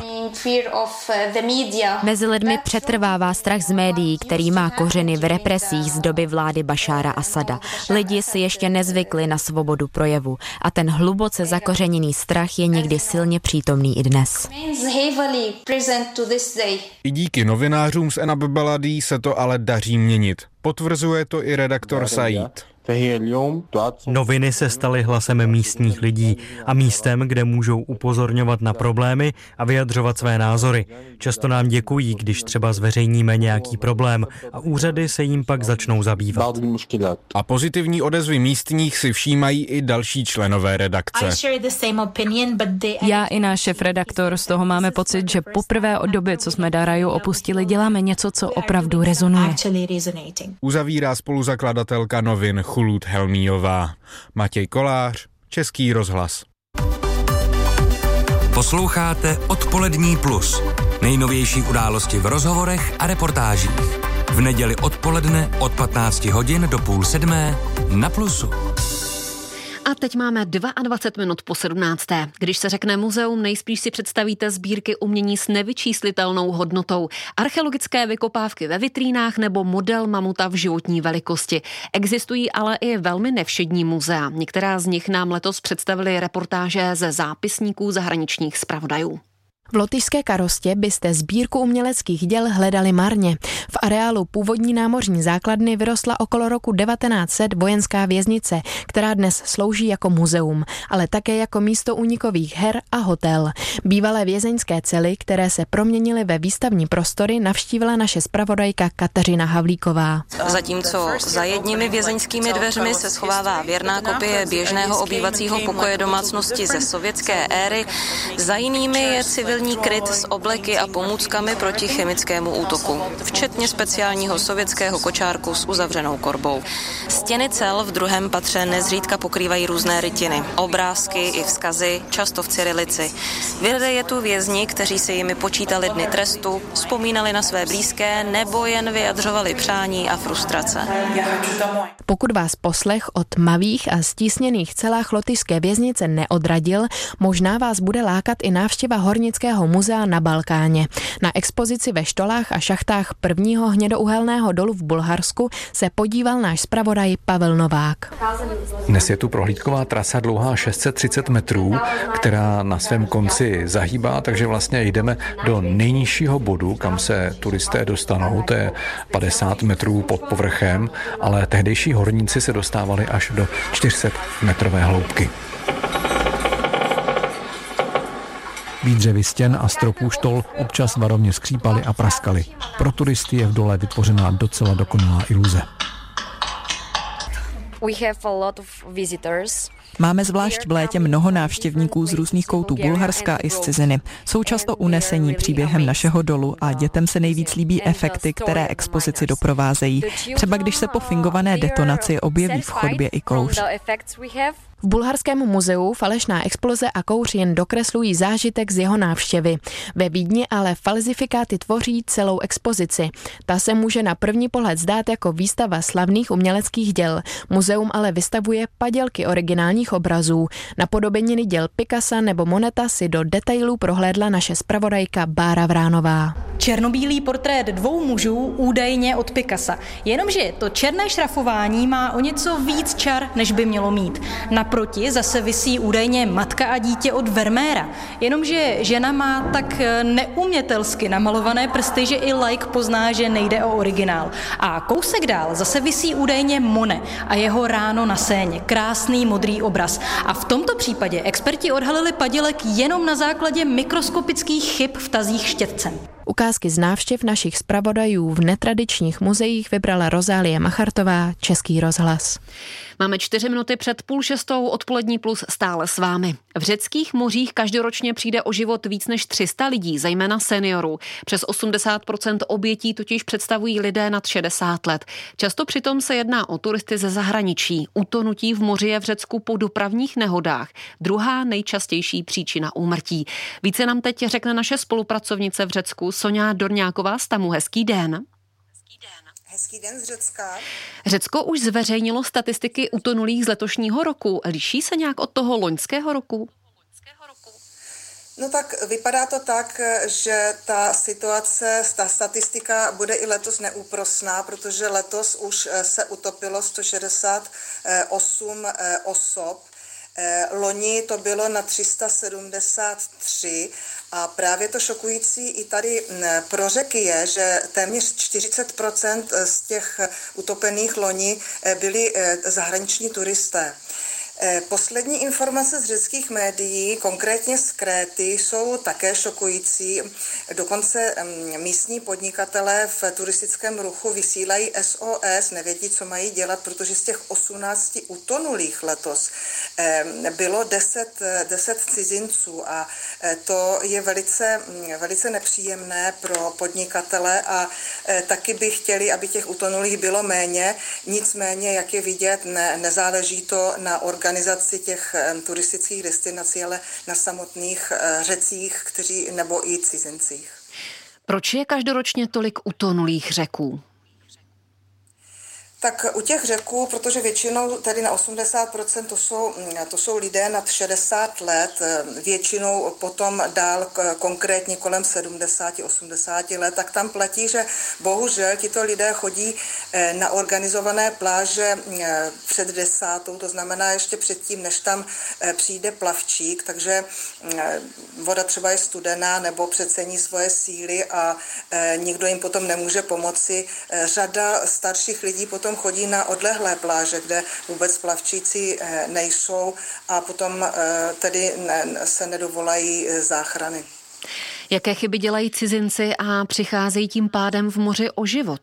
Mezi lidmi přetrvává strach z médií, který má kořeny v represích z doby vlády Bašára Asada. Lidi si ještě nezvykli na svobodu projevu a ten hluboce zakořeněný strach je někdy silně přítomný i dnes. I díky novinářům z Enab Baladi se to ale daří měnit. Potvrzuje to i redaktor Said. Noviny se staly hlasem místních lidí a místem, kde můžou upozorňovat na problémy a vyjadřovat své názory. Často nám děkují, když třeba zveřejníme nějaký problém a úřady se jim pak začnou zabývat. A pozitivní odezvy místních si všímají i další členové redakce. Já i náš šéfredaktor z toho máme pocit, že poprvé od doby, co jsme Daraju opustili, děláme něco, co opravdu rezonuje. Uzavírá spoluzakladatelka novin Khulud Helmiyová. Matěj Kolář, Český rozhlas. Posloucháte Odpolední plus. Nejnovější události v rozhovorech a reportážích. V neděli odpoledne od patnácti hodin do půl sedmé na Plusu. A teď máme dvacet dva minut po sedmnácté. Když se řekne muzeum, nejspíš si představíte sbírky umění s nevyčíslitelnou hodnotou. Archeologické vykopávky ve vitrínách nebo model mamuta v životní velikosti. Existují ale i velmi nevšední muzea. Některá z nich nám letos představili reportáže ze zápisníků zahraničních zpravodajů. V lotyšské Karostě byste sbírku uměleckých děl hledali marně. V areálu původní námořní základny vyrostla okolo roku devatenáct set vojenská věznice, která dnes slouží jako muzeum, ale také jako místo únikových her a hotel. Bývalé vězeňské cely, které se proměnily ve výstavní prostory, navštívila naše zpravodajka Kateřina Havlíková. Zatímco za jedními vězeňskými dveřmi se schovává věrná kopie běžného obývacího pokoje domácnosti ze sovětské éry, za jinými je civil civilní kryt s obleky a pomůckami proti chemickému útoku, včetně speciálního sovětského kočárku s uzavřenou korbou. Stěny cel v druhém patře nezřídka pokrývají různé rytiny, obrázky i vzkazy, často v cyrilici. Vědej je tu vězni, kteří si jimi počítali dny trestu, vzpomínali na své blízké nebo jen vyjadřovali přání a frustrace. Pokud vás poslech o tmavých a stísněných celách lotyšské věznice neodradil, možná vás bude lákat i návštěva Hornického muzea na Balkáně. Na expozici ve štolách a šachtách prvního hnědouhelného dolu v Bulharsku se podíval náš zpravodaj Pavel Novák. Dnes je tu prohlídková trasa dlouhá šest set třicet metrů, která na svém konci zahýbá, takže vlastně jdeme do nejnižšího bodu, kam se turisté dostanou, to je padesát metrů pod povrchem, ale tehdejší horníci se dostávali až do čtyři sta metrové hloubky. Výdřevy stěn a stropů štol občas varovně skřípaly a praskaly. Pro turisty je v dole vytvořená docela dokonalá iluze. We have a lot of visitors. Máme zvlášť v létě mnoho návštěvníků z různých koutů Bulharska i z ciziny. Jsou často unesení příběhem našeho dolu a dětem se nejvíc líbí efekty, které expozici doprovázejí. Třeba když se po fingované detonaci objeví v chodbě i kouř. V Bulharském muzeu falešná exploze a kouř jen dokreslují zážitek z jeho návštěvy. Ve Vídni ale falzifikáty tvoří celou expozici. Ta se může na první pohled zdát jako výstava slavných uměleckých děl. Muzeum ale vystavuje padělky originálních obrazů. Napodobeniny děl Picassa nebo Moneta si do detailů prohlédla naše zpravodajka Bára Vránová. Černobílý portrét dvou mužů údajně od Picassa. Jenomže to černé šrafování má o něco víc čar, než by mělo mít. Naproti zase visí údajně matka a dítě od Vermeera. Jenomže žena má tak neumětelsky namalované prsty, že i laik pozná, že nejde o originál. A kousek dál zase visí údajně Monet a jeho Ráno na Séně. Krásný modrý obraz. A v tomto případě experti odhalili padělek jenom na základě mikroskopických chyb v tazích štětcem. Ukázky z návštěv našich zpravodajů v netradičních muzeích vybrala Rozálie Machartová, Český rozhlas. Máme čtyři minuty před půl šestou, odpolední plus stále s vámi. V řeckých mořích každoročně přijde o život víc než tři sta lidí, zejména seniorů. Přes osmdesát procent obětí totiž představují lidé nad šedesát let. Často přitom se jedná o turisty ze zahraničí. Utonutí v moři je v Řecku po dopravních nehodách druhá nejčastější příčina úmrtí. Více nám teď řekne naše spolupracovnice v Řecku Soňa Dorňáková z Tamu. Hezký den. Hezký den z Řecka. Řecko už zveřejnilo statistiky utonulých z letošního roku. Liší se nějak od toho loňského roku? No tak vypadá to tak, že ta situace, ta statistika bude i letos neúprosná, protože letos už se utopilo sto šedesát osm osob. Loni to bylo na tři sta sedmdesát tři a právě to šokující i tady pro řeky je, že téměř čtyřicet procent z těch utopených loni byli zahraniční turisté. Poslední informace z řeckých médií, konkrétně z Kréty, jsou také šokující. Dokonce místní podnikatelé v turistickém ruchu vysílají S O S, nevědí, co mají dělat, protože z těch osmnácti utonulých letos bylo deset, deset cizinců a to je velice, velice nepříjemné pro podnikatele a taky by chtěli, aby těch utonulých bylo méně. Nicméně, jak je vidět, ne, nezáleží to na organizaci organizaci těch turistických destinací, ale na samotných Řecích, kteří nebo i cizincích. Proč je každoročně tolik utonulých Řeků? Tak u těch Řeků, protože většinou tedy na osmdesát procent to jsou, to jsou lidé nad šedesát let, většinou potom dál konkrétně kolem sedmdesát osmdesát let, tak tam platí, že bohužel tito lidé chodí na organizované pláže před desátou, to znamená ještě předtím, než tam přijde plavčík, takže voda třeba je studená nebo přecení svoje síly a nikdo jim potom nemůže pomoci. Řada starších lidí potom chodí na odlehlé pláže, kde vůbec plavčíci nejsou a potom tedy se nedovolají záchrany. Jaké chyby dělají cizinci a přicházejí tím pádem v moři o život?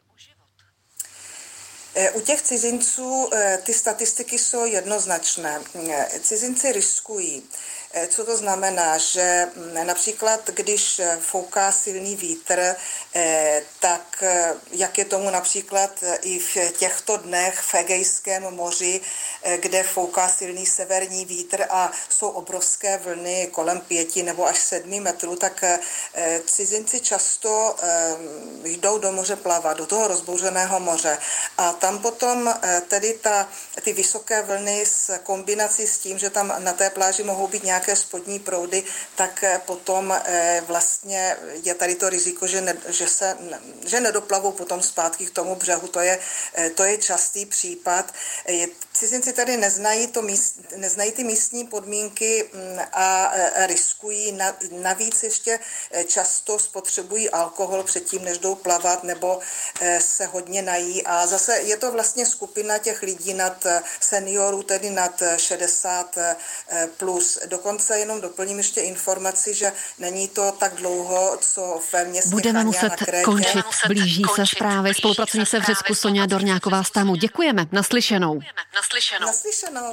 U těch cizinců ty statistiky jsou jednoznačné. Cizinci riskují Co to znamená? Že například, když fouká silný vítr, tak jak je tomu například i v těchto dnech v Egejském moři, kde fouká silný severní vítr a jsou obrovské vlny kolem pěti nebo až sedmi metrů, tak cizinci často jdou do moře plavat, do toho rozbouřeného moře. A tam potom tedy ta, ty vysoké vlny s kombinací s tím, že tam na té pláži mohou být nějaké spodní proudy, tak potom vlastně je tady to riziko, že, ne, že se že nedoplavou potom zpátky k tomu břehu. To je, to je častý případ. Cizinci tady neznají, to míst, neznají ty místní podmínky a riskují. Navíc ještě často spotřebují alkohol předtím, než jdou plavat, nebo se hodně nají. A zase je to vlastně skupina těch lidí nad seniorů, tedy nad šedesát plus. Dokonce jenom doplním ještě informaci, že není to tak dlouho, co ve městě Budeme Chania muset na Krétě. končit. Blíží se zprávy. Spolupracovnice v Řecku Sonia Dorňáková z Támu. Děkujeme. Naslyšenou. Naslyšenou. Naslyšenou.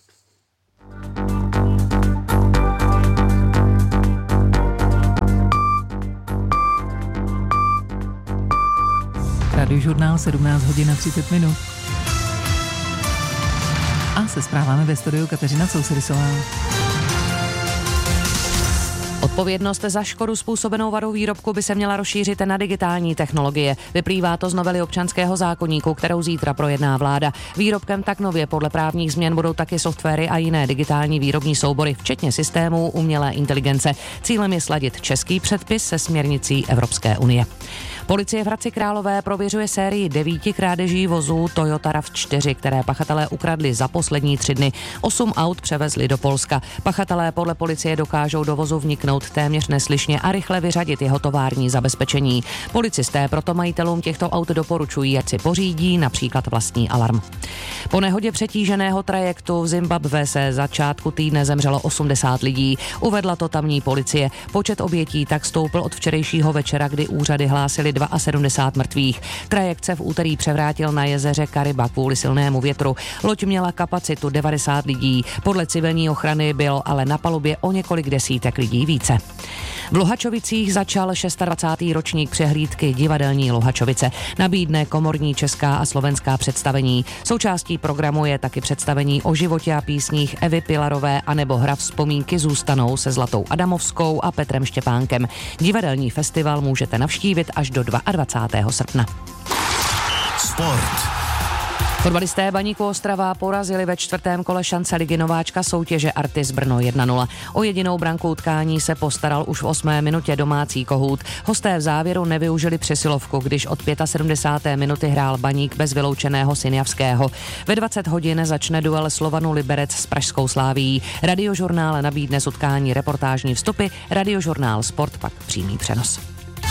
Radiožurnál sedmnáct hodin a třicet minut. A se zprávami ve studiu Kateřina Sousedisová. Odpovědnost za škodu způsobenou vadou výrobku by se měla rozšířit na digitální technologie. Vyplývá to z novely občanského zákoníku, kterou zítra projedná vláda. Výrobkem tak nově podle právních změn budou taky softwary a jiné digitální výrobní soubory, včetně systémů umělé inteligence. Cílem je sladit český předpis se směrnicí Evropské unie. Policie v Hradci Králové prověřuje sérii devíti krádeží vozů Toyota RAV čtyři, které pachatelé ukradli za poslední tři dny. Osm aut převezli do Polska. Pachatelé podle policie dokážou do vozu vniknout téměř neslyšně a rychle vyřadit jeho tovární zabezpečení. Policisté proto majitelům těchto aut doporučují, ať si pořídí například vlastní alarm. Po nehodě přetíženého trajektu v Zimbabwe se začátku týdne zemřelo osmdesát lidí. Uvedla to tamní policie. Počet obětí tak stoupl od včerejšího večera, kdy úřady hlásily sedmdesát dva mrtvých. Trajekt se v úterý převrátil na jezeře Kariba kvůli silnému větru. Loď měla kapacitu devadesát lidí. Podle civilní ochrany bylo ale na palubě o několik desítek lidí více. V Luhačovicích začal dvacátý šestý ročník přehlídky Divadelní Luhačovice. Nabídne komorní česká a slovenská představení. Součástí programu je taky představení o životě a písních Evy Pilarové anebo hra Vzpomínky zůstanou se Zlatou Adamovskou a Petrem Štěpánkem. Divadelní festival můžete navštívit až do dvacátého druhého srpna. Sport. Fotbalisté Baníku Ostrava porazili ve čtvrtém kole šance ligy nováčka soutěže Artis Brno jedna nula. O jedinou branku utkání se postaral už v osmé minutě domácí Kohút. Hosté v závěru nevyužili přesilovku, když od sedmdesáté páté minuty hrál Baník bez vyloučeného Syniavského. Ve dvacet hodin začne duel Slovanu Liberec s pražskou Slávií. Radiožurnál nabídne z utkání reportážní vstupy, Radiožurnál Sport pak přímý přenos.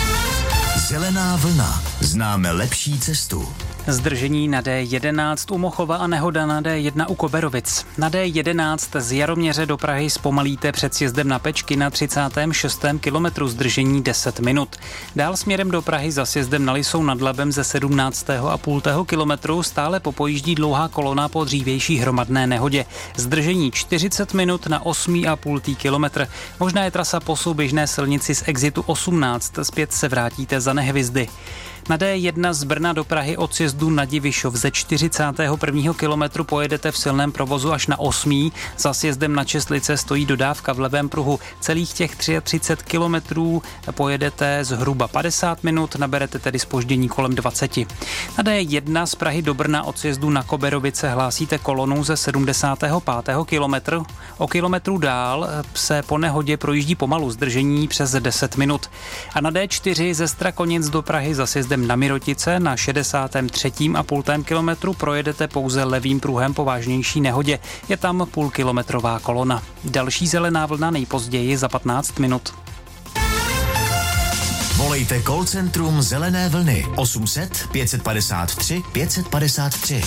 Zelená vlna. Známe lepší cestu. Zdržení na D jedenáct u Mochova a nehoda na D jedna u Koberovic. Na D jedenáct z Jaroměře do Prahy zpomalíte před sjezdem na Pečky na třicátém šestém kilometru, zdržení deset minut. Dál směrem do Prahy za sjezdem na Lisou nad Labem ze sedmnáctého a půl kilometru stále popojíždí dlouhá kolona po dřívější hromadné nehodě. Zdržení čtyřicet minut na osm a půl kilometr. Možná je trasa po souběžné silnici z exitu osmnáct, zpět se vrátíte za Nehvizdy. Na D jedna z Brna do Prahy od sjezdu na Divišov ze čtyřicátého prvního kilometru pojedete v silném provozu až na osmý. Za sjezdem na Česlice stojí dodávka v levém pruhu. Celých těch třicet tři kilometrů pojedete zhruba padesát minut, naberete tedy zpoždění kolem dvacet. Na D jedna z Prahy do Brna od sjezdu na Koberovice hlásíte kolonu ze sedmdesátého pátého kilometru. O kilometru dál se po nehodě projíždí pomalu, zdržení přes deset minut. A na D čtyři ze Strakonic do Prahy za sjezdem na Mirotice na šedesátém třetím a půl kilometru projedete pouze levým pruhem po vážnější nehodě. Je tam půlkilometrová kolona. Další zelená vlna nejpozději za patnáct minut. Volejte call centrum Zelené vlny osm set pět padesát tři pět padesát tři.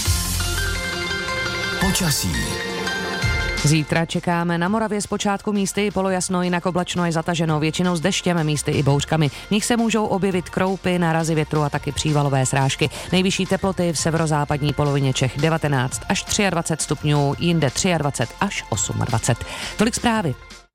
Počasí. Zítra čekáme na Moravě zpočátku místy i polojasno, jinak oblačno je zataženo, většinou s deštěm, místy i bouřkami. V nich se můžou objevit kroupy, nárazy větru a taky přívalové srážky. Nejvyšší teploty v severozápadní polovině Čech devatenáct až dvacet tři stupňů, jinde dvacet tři až dvacet osm. Tolik zprávy.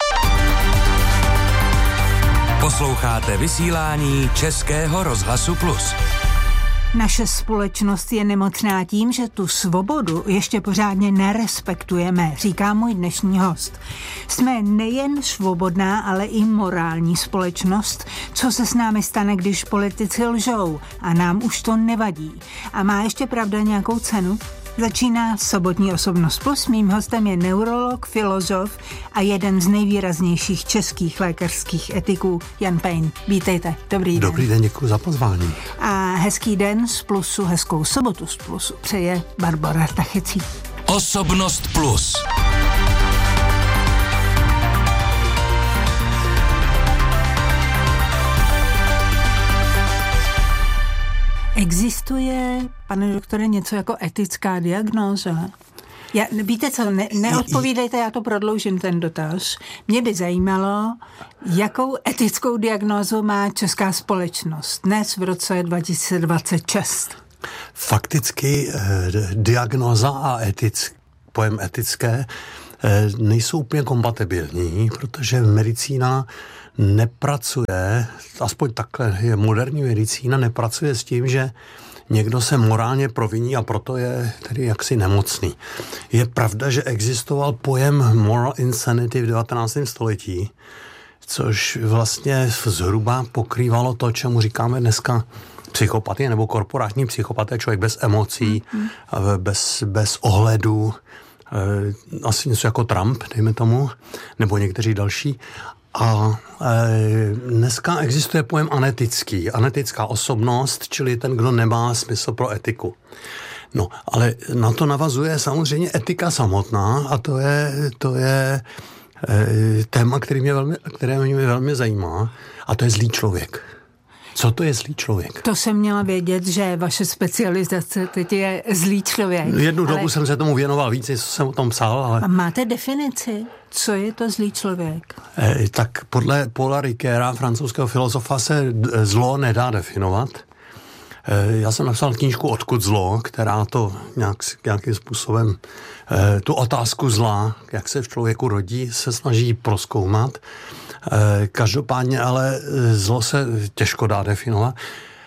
Posloucháte vysílání Českého rozhlasu Plus. Naše společnost je nemocná tím, že tu svobodu ještě pořádně nerespektujeme, říká můj dnešní host. Jsme nejen svobodná, ale i morální společnost. Co se s námi stane, když politici lžou? A nám už to nevadí. A má ještě pravda nějakou cenu? Začíná sobotní Osobnost Plus. Mým hostem je neurolog, filozof a jeden z nejvýraznějších českých lékařských etiků, Jan Pejn. Vítejte, dobrý den. Dobrý den, děkuji za pozvání. A hezký den z Plusu, hezkou sobotu z Plusu přeje Barbora Tachecí. Osobnost Plus. Existuje, pane doktore, něco jako etická diagnóza? Já, víte co, ne, neodpovídejte, já to prodloužím, ten dotaz. Mě by zajímalo, jakou etickou diagnózu má česká společnost dnes v roce dva tisíce dvacet šest. Fakticky eh, diagnóza a etic, pojem etické eh, nejsou úplně kompatibilní, protože medicína nepracuje, aspoň takhle je moderní medicína, nepracuje s tím, že někdo se morálně proviní a proto je tedy jaksi nemocný. Je pravda, že existoval pojem moral insanity v devatenáctém století, což vlastně zhruba pokrývalo to, čemu říkáme dneska psychopatie nebo korporátní psychopatie, člověk bez emocí, mm-hmm. bez, bez ohledu, asi něco jako Trump, dejme tomu, nebo někteří další. A e, dneska existuje pojem anetický, anetická osobnost, čili ten, kdo nemá smysl pro etiku. No, ale na to navazuje samozřejmě etika samotná a to je, to je e, téma, který mě velmi, které mě velmi zajímá, a to je zlý člověk. Co to je zlý člověk? To jsem měla vědět, že vaše specializace teď je zlý člověk. Jednu ale... dobu jsem se tomu věnoval víc, co jsem o tom psal, ale... A máte definici? Co je to zlý člověk? E, tak podle Paula Ricoeura, francouzského filozofa, se zlo nedá definovat. E, já jsem napsal knížku Odkud zlo, která to nějak, nějakým způsobem e, tu otázku zla, jak se v člověku rodí, se snaží prozkoumat. E, každopádně ale zlo se těžko dá definovat.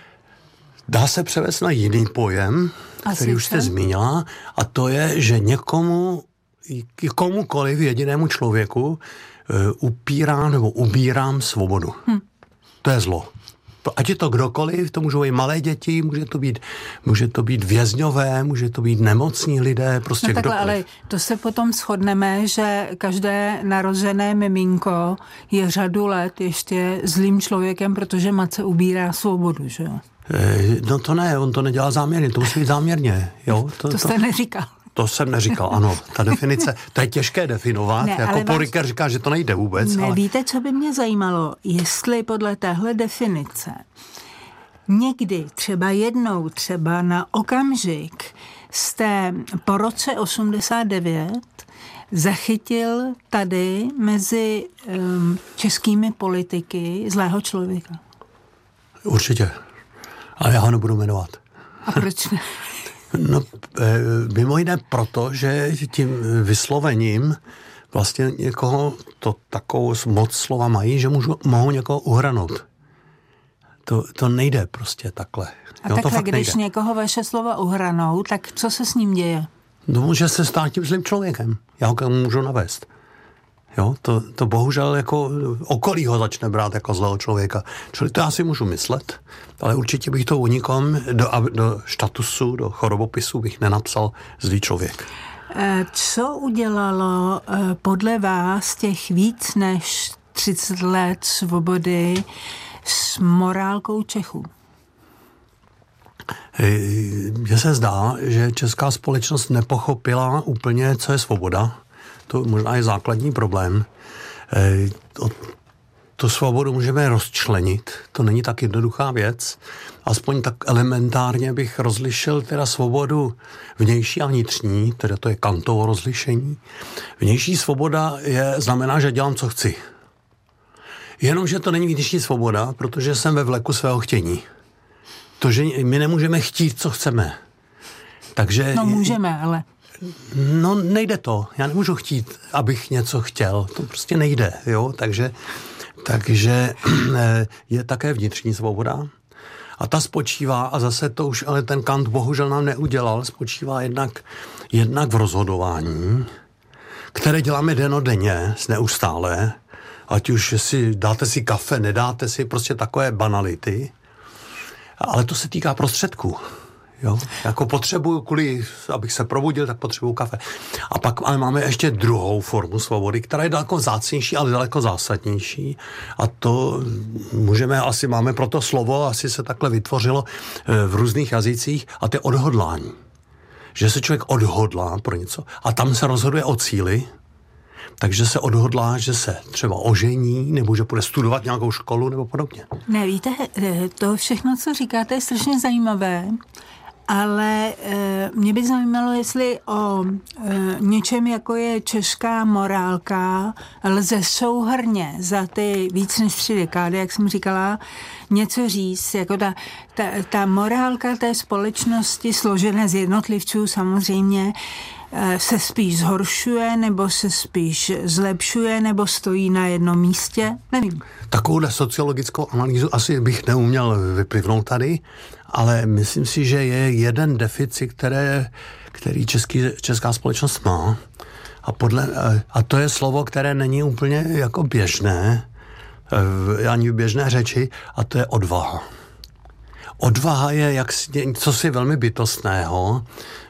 Dá se převést na jiný pojem, a který už jste zmínila, a to je, že někomu komukoliv, jedinému člověku uh, upírám nebo ubírám svobodu. Hm. To je zlo. Ať je to kdokoliv, to můžou být malé děti, může to být, může to být vězňové, může to být nemocní lidé, prostě no takhle, kdokoliv. Ale to se potom shodneme, že každé narozené miminko je řadu let ještě zlým člověkem, protože matce ubírá svobodu, že jo? E, no to ne, on to nedělá záměrně, to musí být záměrně. Jo? To, to jste to... neříkal. To jsem neříkal, ano. Ta definice, to je těžké definovat. Ne, jako Paul Ricoeur říká, že to nejde vůbec. Ne, ale... Víte, co by mě zajímalo? Jestli podle téhle definice někdy, třeba jednou, třeba na okamžik jste po roce osmdesát devět zachytil tady mezi um, českými politiky zlého člověka. Určitě. Ale já ho nebudu jmenovat. A proč ne? No, mimo jiné proto, že tím vyslovením vlastně někoho to takovou moc slova mají, že můžu, mohou někoho uhranout. To, to nejde prostě takhle. A jo, takhle, to když nejde. někoho vaše slova uhranou, tak co se s ním děje? No, může se stát tím zlým člověkem. Já ho k tomu můžu navést. Jo, to, to bohužel jako okolí ho začne brát jako zlého člověka. Čili to já si můžu myslet, ale určitě bych to o nikom do, do statusu, do chorobopisu bych nenapsal zlý člověk. Co udělalo podle vás těch víc než třicet let svobody s morálkou Čechů? Mně se zdá, že česká společnost nepochopila úplně, co je svoboda. To možná je základní problém. E, to, tu svobodu můžeme rozčlenit. To není tak jednoduchá věc. Aspoň tak elementárně bych rozlišil teda svobodu vnější a vnitřní, teda to je Kantovo rozlišení. Vnější svoboda je, znamená, že dělám, co chci. Jenomže to není vnitřní svoboda, protože jsem ve vleku svého chtění. To, že my nemůžeme chtít, co chceme. Takže... No můžeme, ale... No nejde to. Já nemůžu chtít, abych něco chtěl. To prostě nejde, jo. Takže Takže je také vnitřní svoboda. A ta spočívá, a zase to už ale ten Kant bohužel nám neudělal, spočívá jednak, jednak v rozhodování, které děláme dennodenně, neustále, ať už si dáte si kafe, nedáte si, prostě takové banality, ale to se týká prostředků. Jo? Jako potřebuju, kvůli, abych se probudil, tak potřebuju kafe. A pak ale máme ještě druhou formu svobody, která je daleko vzácnější, ale daleko zásadnější. A to můžeme, asi máme proto slovo, asi se takhle vytvořilo v různých jazycích, a to je odhodlání. Že se člověk odhodlá pro něco a tam se rozhoduje o cíli, takže se odhodlá, že se třeba ožení, nebo že bude studovat nějakou školu, nebo podobně. Ne, víte, to všechno, co říkáte, je strašně zajímavé, ale e, mě by zajímalo, jestli o e, něčem, jako je česká morálka, lze souhrnně za ty víc než tři dekády, jak jsem říkala, něco říct, jako ta, ta, ta morálka té společnosti, složené z jednotlivců samozřejmě, se spíš zhoršuje, nebo se spíš zlepšuje, nebo stojí na jednom místě? Nevím. Takovouhle sociologickou analýzu asi bych neuměl vyplivnout tady, ale myslím si, že je jeden deficit, které, který český, česká společnost má. A, podle, a to je slovo, které není úplně jako běžné, ani v běžné řeči, a to je odvaha. Odvaha je jak něco si velmi bytostného.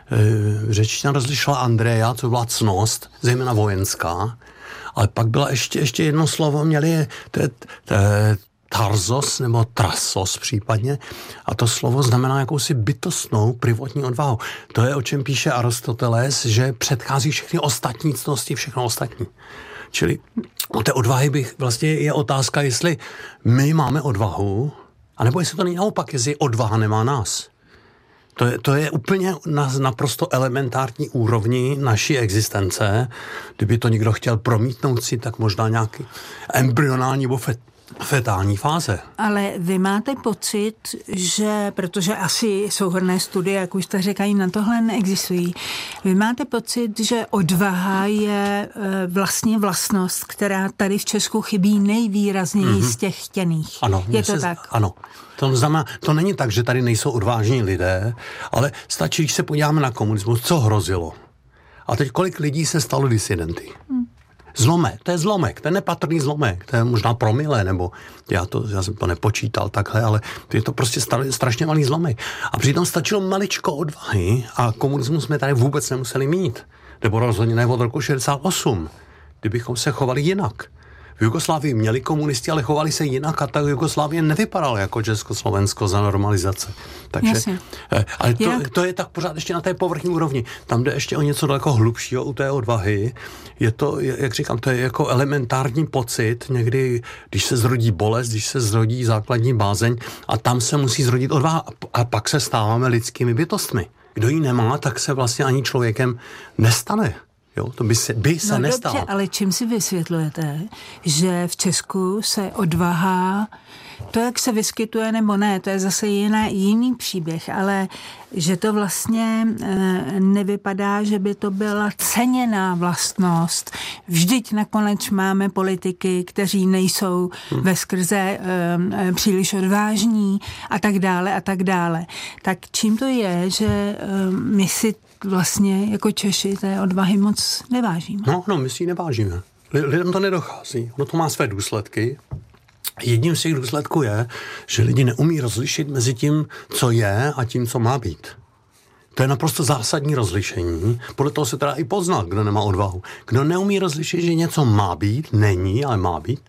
Řečtina rozlišila Andreja, co byla ctnost, zejména vojenská, ale pak byla ještě, ještě jedno slovo, měli to je, to je tarzos nebo trasos případně, a to slovo znamená jakousi bytostnou privátní odvahu. To je, o čem píše Aristoteles, že předchází všechny ostatní ctnosti, všechno ostatní. Čili o té odvahy bych, vlastně je otázka, jestli my máme odvahu, anebo jestli to není naopak, jestli odvaha nemá nás. To je, to je úplně na naprosto elementární úrovni naší existence. Kdyby to někdo chtěl promítnout si, tak možná nějaký embryonální nebo fet, fetální fáze. Ale vy máte pocit, že, protože asi souhrnné studie, jak už jste říkají, na tohle neexistují, vy máte pocit, že odvaha je vlastně vlastnost, která tady v Česku chybí nejvýrazněji mm-hmm. z těch chtěných. Ano. Je to se, tak? Ano. To znamená, to není tak, že tady nejsou odvážní lidé, ale stačí, když se podíváme na komunismus, co hrozilo. A teď kolik lidí se stalo disidenty? Hmm. Zlomek, to je zlomek, to je nepatrný zlomek, to je možná promile, nebo já, to, já jsem to nepočítal takhle, ale je to prostě strašně malý zlomek. A přitom stačilo maličko odvahy a komunismus jsme tady vůbec nemuseli mít. Nebo rozhodně ne od roku šedesát osm, kdybychom se chovali jinak. V Jugoslávii měli komunisti, ale chovali se jinak a ta Jugoslávie nevypadala jako Československo za normalizace. Takže, Jasně. ale to, to je tak pořád ještě na té povrchní úrovni. Tam jde ještě o něco daleko hlubšího u té odvahy. Je to, jak říkám, to je jako elementární pocit někdy, když se zrodí bolest, když se zrodí základní bázeň a tam se musí zrodit odvaha a pak se stáváme lidskými bytostmi. Kdo ji nemá, tak se vlastně ani člověkem nestane. Jo, to by se, by se no nestalo. Dobře, ale čím si vysvětlujete, že v Česku se odvaha, to, jak se vyskytuje nebo ne, to je zase jiný, jiný příběh, ale že to vlastně e, nevypadá, že by to byla ceněná vlastnost. Vždyť nakonec máme politiky, kteří nejsou hmm. veskrze e, e, příliš odvážní a tak dále a tak dále. Tak čím to je, že e, my si vlastně jako Češi té odvahy moc nevážíme? No, no, my si ji nevážíme. Lidem to nedochází. No to má své důsledky. Jedním z těch důsledků je, že lidi neumí rozlišit mezi tím, co je a tím, co má být. To je naprosto zásadní rozlišení. Podle toho se teda i pozná, kdo nemá odvahu. Kdo neumí rozlišit, že něco má být, není, ale má být.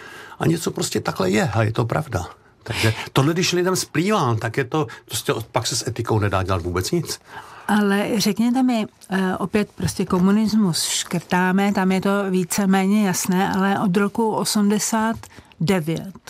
A něco prostě takhle je a je to pravda. Takže tohle, když lidem splývá, tak je to, prostě pak se s etikou nedá dělat vůbec nic. Ale řekněte mi, opět prostě komunismus škrtáme, tam je to víceméně jasné, ale od roku osmdesát devět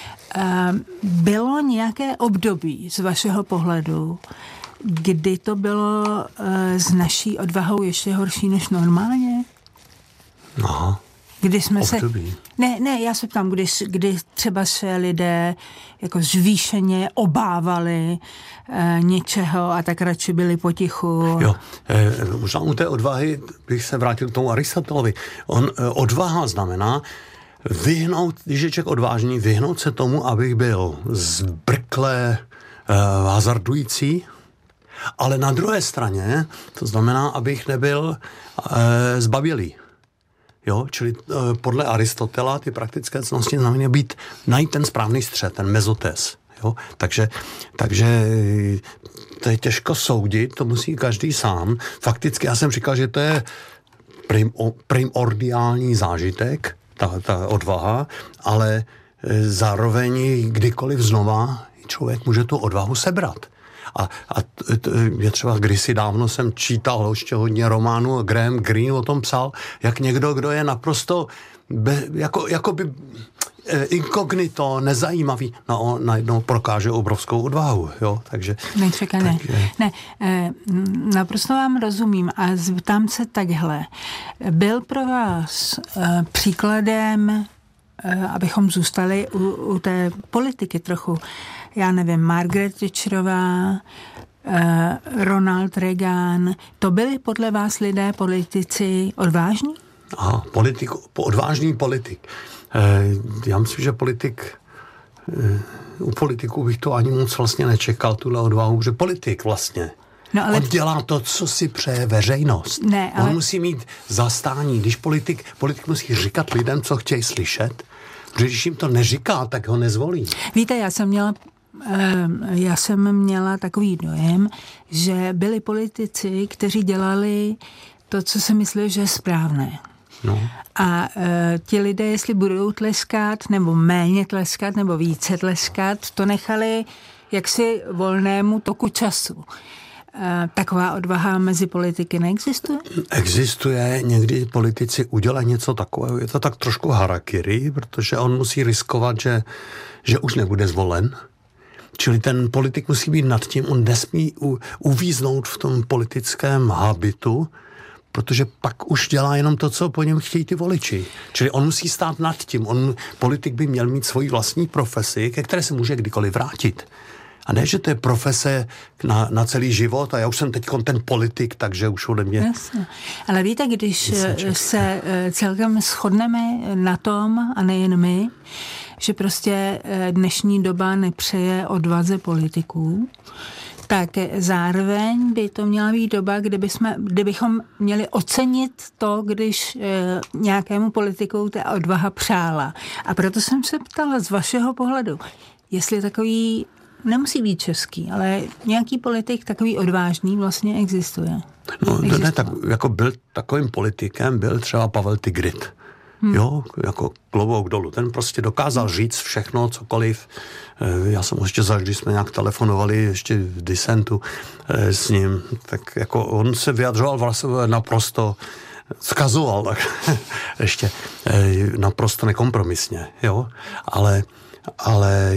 bylo nějaké období z vašeho pohledu, kdy to bylo s naší odvahou ještě horší než normálně? Aha. Kdy jsme období. se... Ne, ne, já se ptám, kdy, kdy třeba se lidé jako zvýšeně obávali e, něčeho a tak radši byli potichu. Jo, e, možná u té odvahy bych se vrátil k tomu Aristotelovi. On, e, odvaha znamená vyhnout, když je člověk odvážný, vyhnout se tomu, abych byl zbrkle uh, hazardující, ale na druhé straně, to znamená, abych nebyl uh, zbabělý. Jo, čili uh, podle Aristotela ty praktické cnosti znamená být, najít ten správný střed, ten mezotes. Jo? Takže, takže to je těžko soudit, to musí každý sám. Fakticky já jsem říkal, že to je prim, primordiální zážitek, ta, ta odvaha, ale zároveň kdykoliv znova člověk může tu odvahu sebrat. A, a t, je třeba, kdysi dávno jsem čítal ještě hodně románů, Graham Greene o tom psal, jak někdo, kdo je naprosto be, jako, jako by inkognito, nezajímavý, no on najednou prokáže obrovskou odvahu, jo, takže... Nečekaj, ne, ne, ne, naprosto vám rozumím a zeptám se takhle. Byl pro vás eh, příkladem, eh, abychom zůstali u, u té politiky trochu, já nevím, Margaret Thatcherová, eh, Ronald Reagan, to byli podle vás lidé, politici odvážní? Aha, politik, odvážný politik. Já myslím, že politik, u politiků bych to ani moc vlastně nečekal, tuhle odvahu, že politik vlastně, no ale... on dělá to, co si přeje veřejnost. Ne, ale... On musí mít zastání, když politik, politik musí říkat lidem, co chtějí slyšet, protože když jim to neříká, tak ho nezvolí. Víte, já jsem měla já jsem měla takový dojem, že byli politici, kteří dělali to, co si mysleli, že je správné. No. A e, ti lidé, jestli budou tleskat, nebo méně tleskat, nebo více tleskat, to nechali jaksi volnému toku času. E, taková odvaha mezi politiky neexistuje? Existuje, někdy politici udělají něco takového, je to tak trošku harakiri, protože on musí riskovat, že, že už nebude zvolen. Čili ten politik musí být nad tím, on nesmí u, uvíznout v tom politickém habitu, protože pak už dělá jenom to, co po něm chtějí ty voliči. Čili on musí stát nad tím. On, politik by měl mít svoji vlastní profesi, ke které se může kdykoliv vrátit. A ne, že to je profese na, na celý život a já už jsem teď ten politik, takže už ode mě... Jasně. Ale víte, když se celkem shodneme na tom, a nejen my, že prostě dnešní doba nepřeje odvaze politiků, tak zároveň by to měla být doba, kdyby jsme, kdybychom měli ocenit to, když e, nějakému politiku ta odvaha přála. A proto jsem se ptala z vašeho pohledu, jestli takový, nemusí být český, ale nějaký politik takový odvážný vlastně existuje. No ne, tak jako byl takovým politikem, byl třeba Pavel Tigrit. Hmm. Jo, jako klobouk dolů. Ten prostě dokázal říct všechno, cokoliv. Já jsem ještě zaž, když jsme nějak telefonovali ještě v disentu s ním, tak jako on se vyjadřoval vlastně naprosto, zkazoval tak ještě naprosto nekompromisně, jo. Ale, ale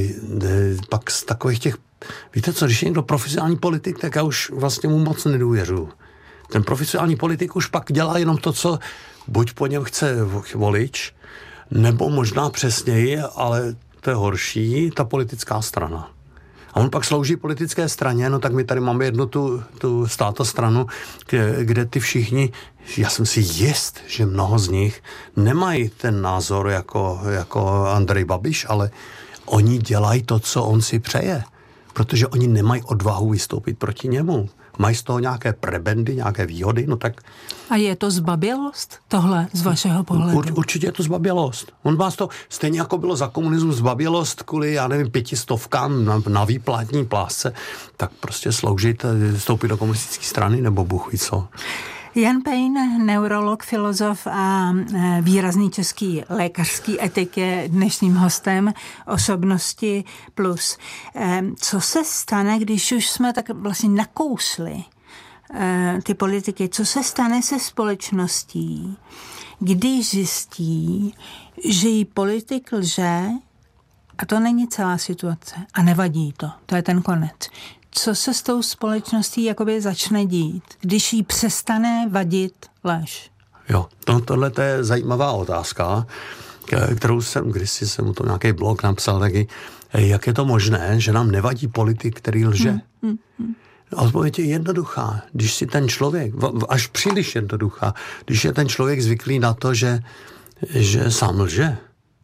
pak z takových těch, víte co, když je někdo profesionální politik, tak já už vlastně mu moc nedůvěřuju. Ten profesionální politik už pak dělá jenom to, co buď po něm chce volič, nebo možná přesněji, ale to je horší, ta politická strana. A on pak slouží politické straně, no tak my tady máme jednu tu, tu státostranu, kde, kde ty všichni, já jsem si jist, že mnoho z nich nemají ten názor jako, jako Andrej Babiš, ale oni dělají to, co on si přeje, protože oni nemají odvahu vystoupit proti němu. Mají z toho nějaké prebendy, nějaké výhody, no tak... A je to zbabělost tohle z vašeho pohledu? Ur, určitě je to zbabělost. On vás to, stejně jako bylo za komunismu zbabělost kvůli, já nevím, pětistovkám na, na výplatní plásce, tak prostě sloužit, vstoupit do komunistické strany, nebo Bůh ví co. Jan Pejn, neurolog, filozof a výrazný český lékařský etik, je dnešním hostem Osobnosti plus. Co se stane, když už jsme tak vlastně nakousli ty politiky, co se stane se společností, když zjistí, že jí politik lže, a to není celá situace, a nevadí to, to je ten konec. Co se s tou společností jakoby začne dít, když jí přestane vadit lež? Jo, to, tohle je zajímavá otázka, kterou jsem, když jsem mu to nějaký blog napsal taky, jak je to možné, že nám nevadí politik, který lže? Hmm, hmm, hmm. Odpověď je jednoduchá. Když si ten člověk, až příliš jednoduchá, když je ten člověk zvyklý na to, že, že sám lže,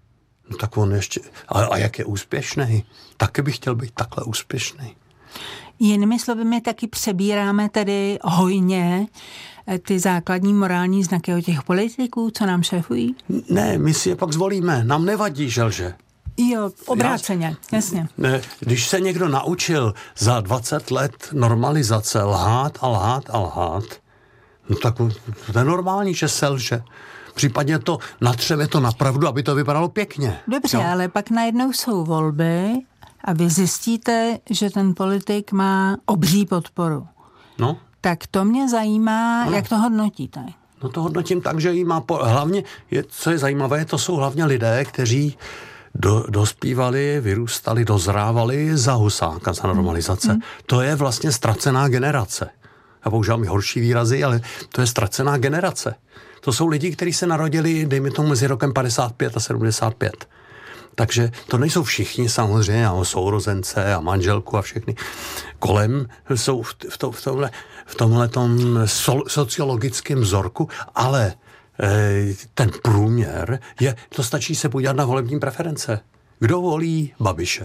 No tak on ještě, a, a jak je úspěšný? Taky bych chtěl být takhle úspěšný. Jinými slovy, my taky přebíráme tedy hojně ty základní morální znaky od těch politiků, co nám šéfují? Ne, my si je pak zvolíme. Nám nevadí, že lže. Jo, obráceně, jasně. Ne, když se někdo naučil za dvacet let normalizace lhát a lhát a lhát, no tak to je normální, že se lže. Případně to natřeme to na pravdu, aby to vypadalo pěkně. Dobře, jo? Ale pak najednou jsou volby a vy zjistíte, že ten politik má obří podporu. No. Tak to mě zajímá, no. Jak to hodnotíte? No to hodnotím tak, že jí má, po, hlavně, je, co je zajímavé, to jsou hlavně lidé, kteří do, dospívali, vyrůstali, dozrávali za Husáka, za normalizace. Hmm. To je vlastně ztracená generace. Já používám i horší výrazy, ale to je ztracená generace. To jsou lidi, kteří se narodili, dejme tomu, mezi rokem padesát pět a sedmdesát pět. Takže to nejsou všichni samozřejmě, a sourozence a manželku a všechny. Kolem jsou v, v, to, v tomhle, v tomhletom so, sociologickém vzorku, ale e, ten průměr je, to stačí se podívat na volební preference. Kdo volí Babiše?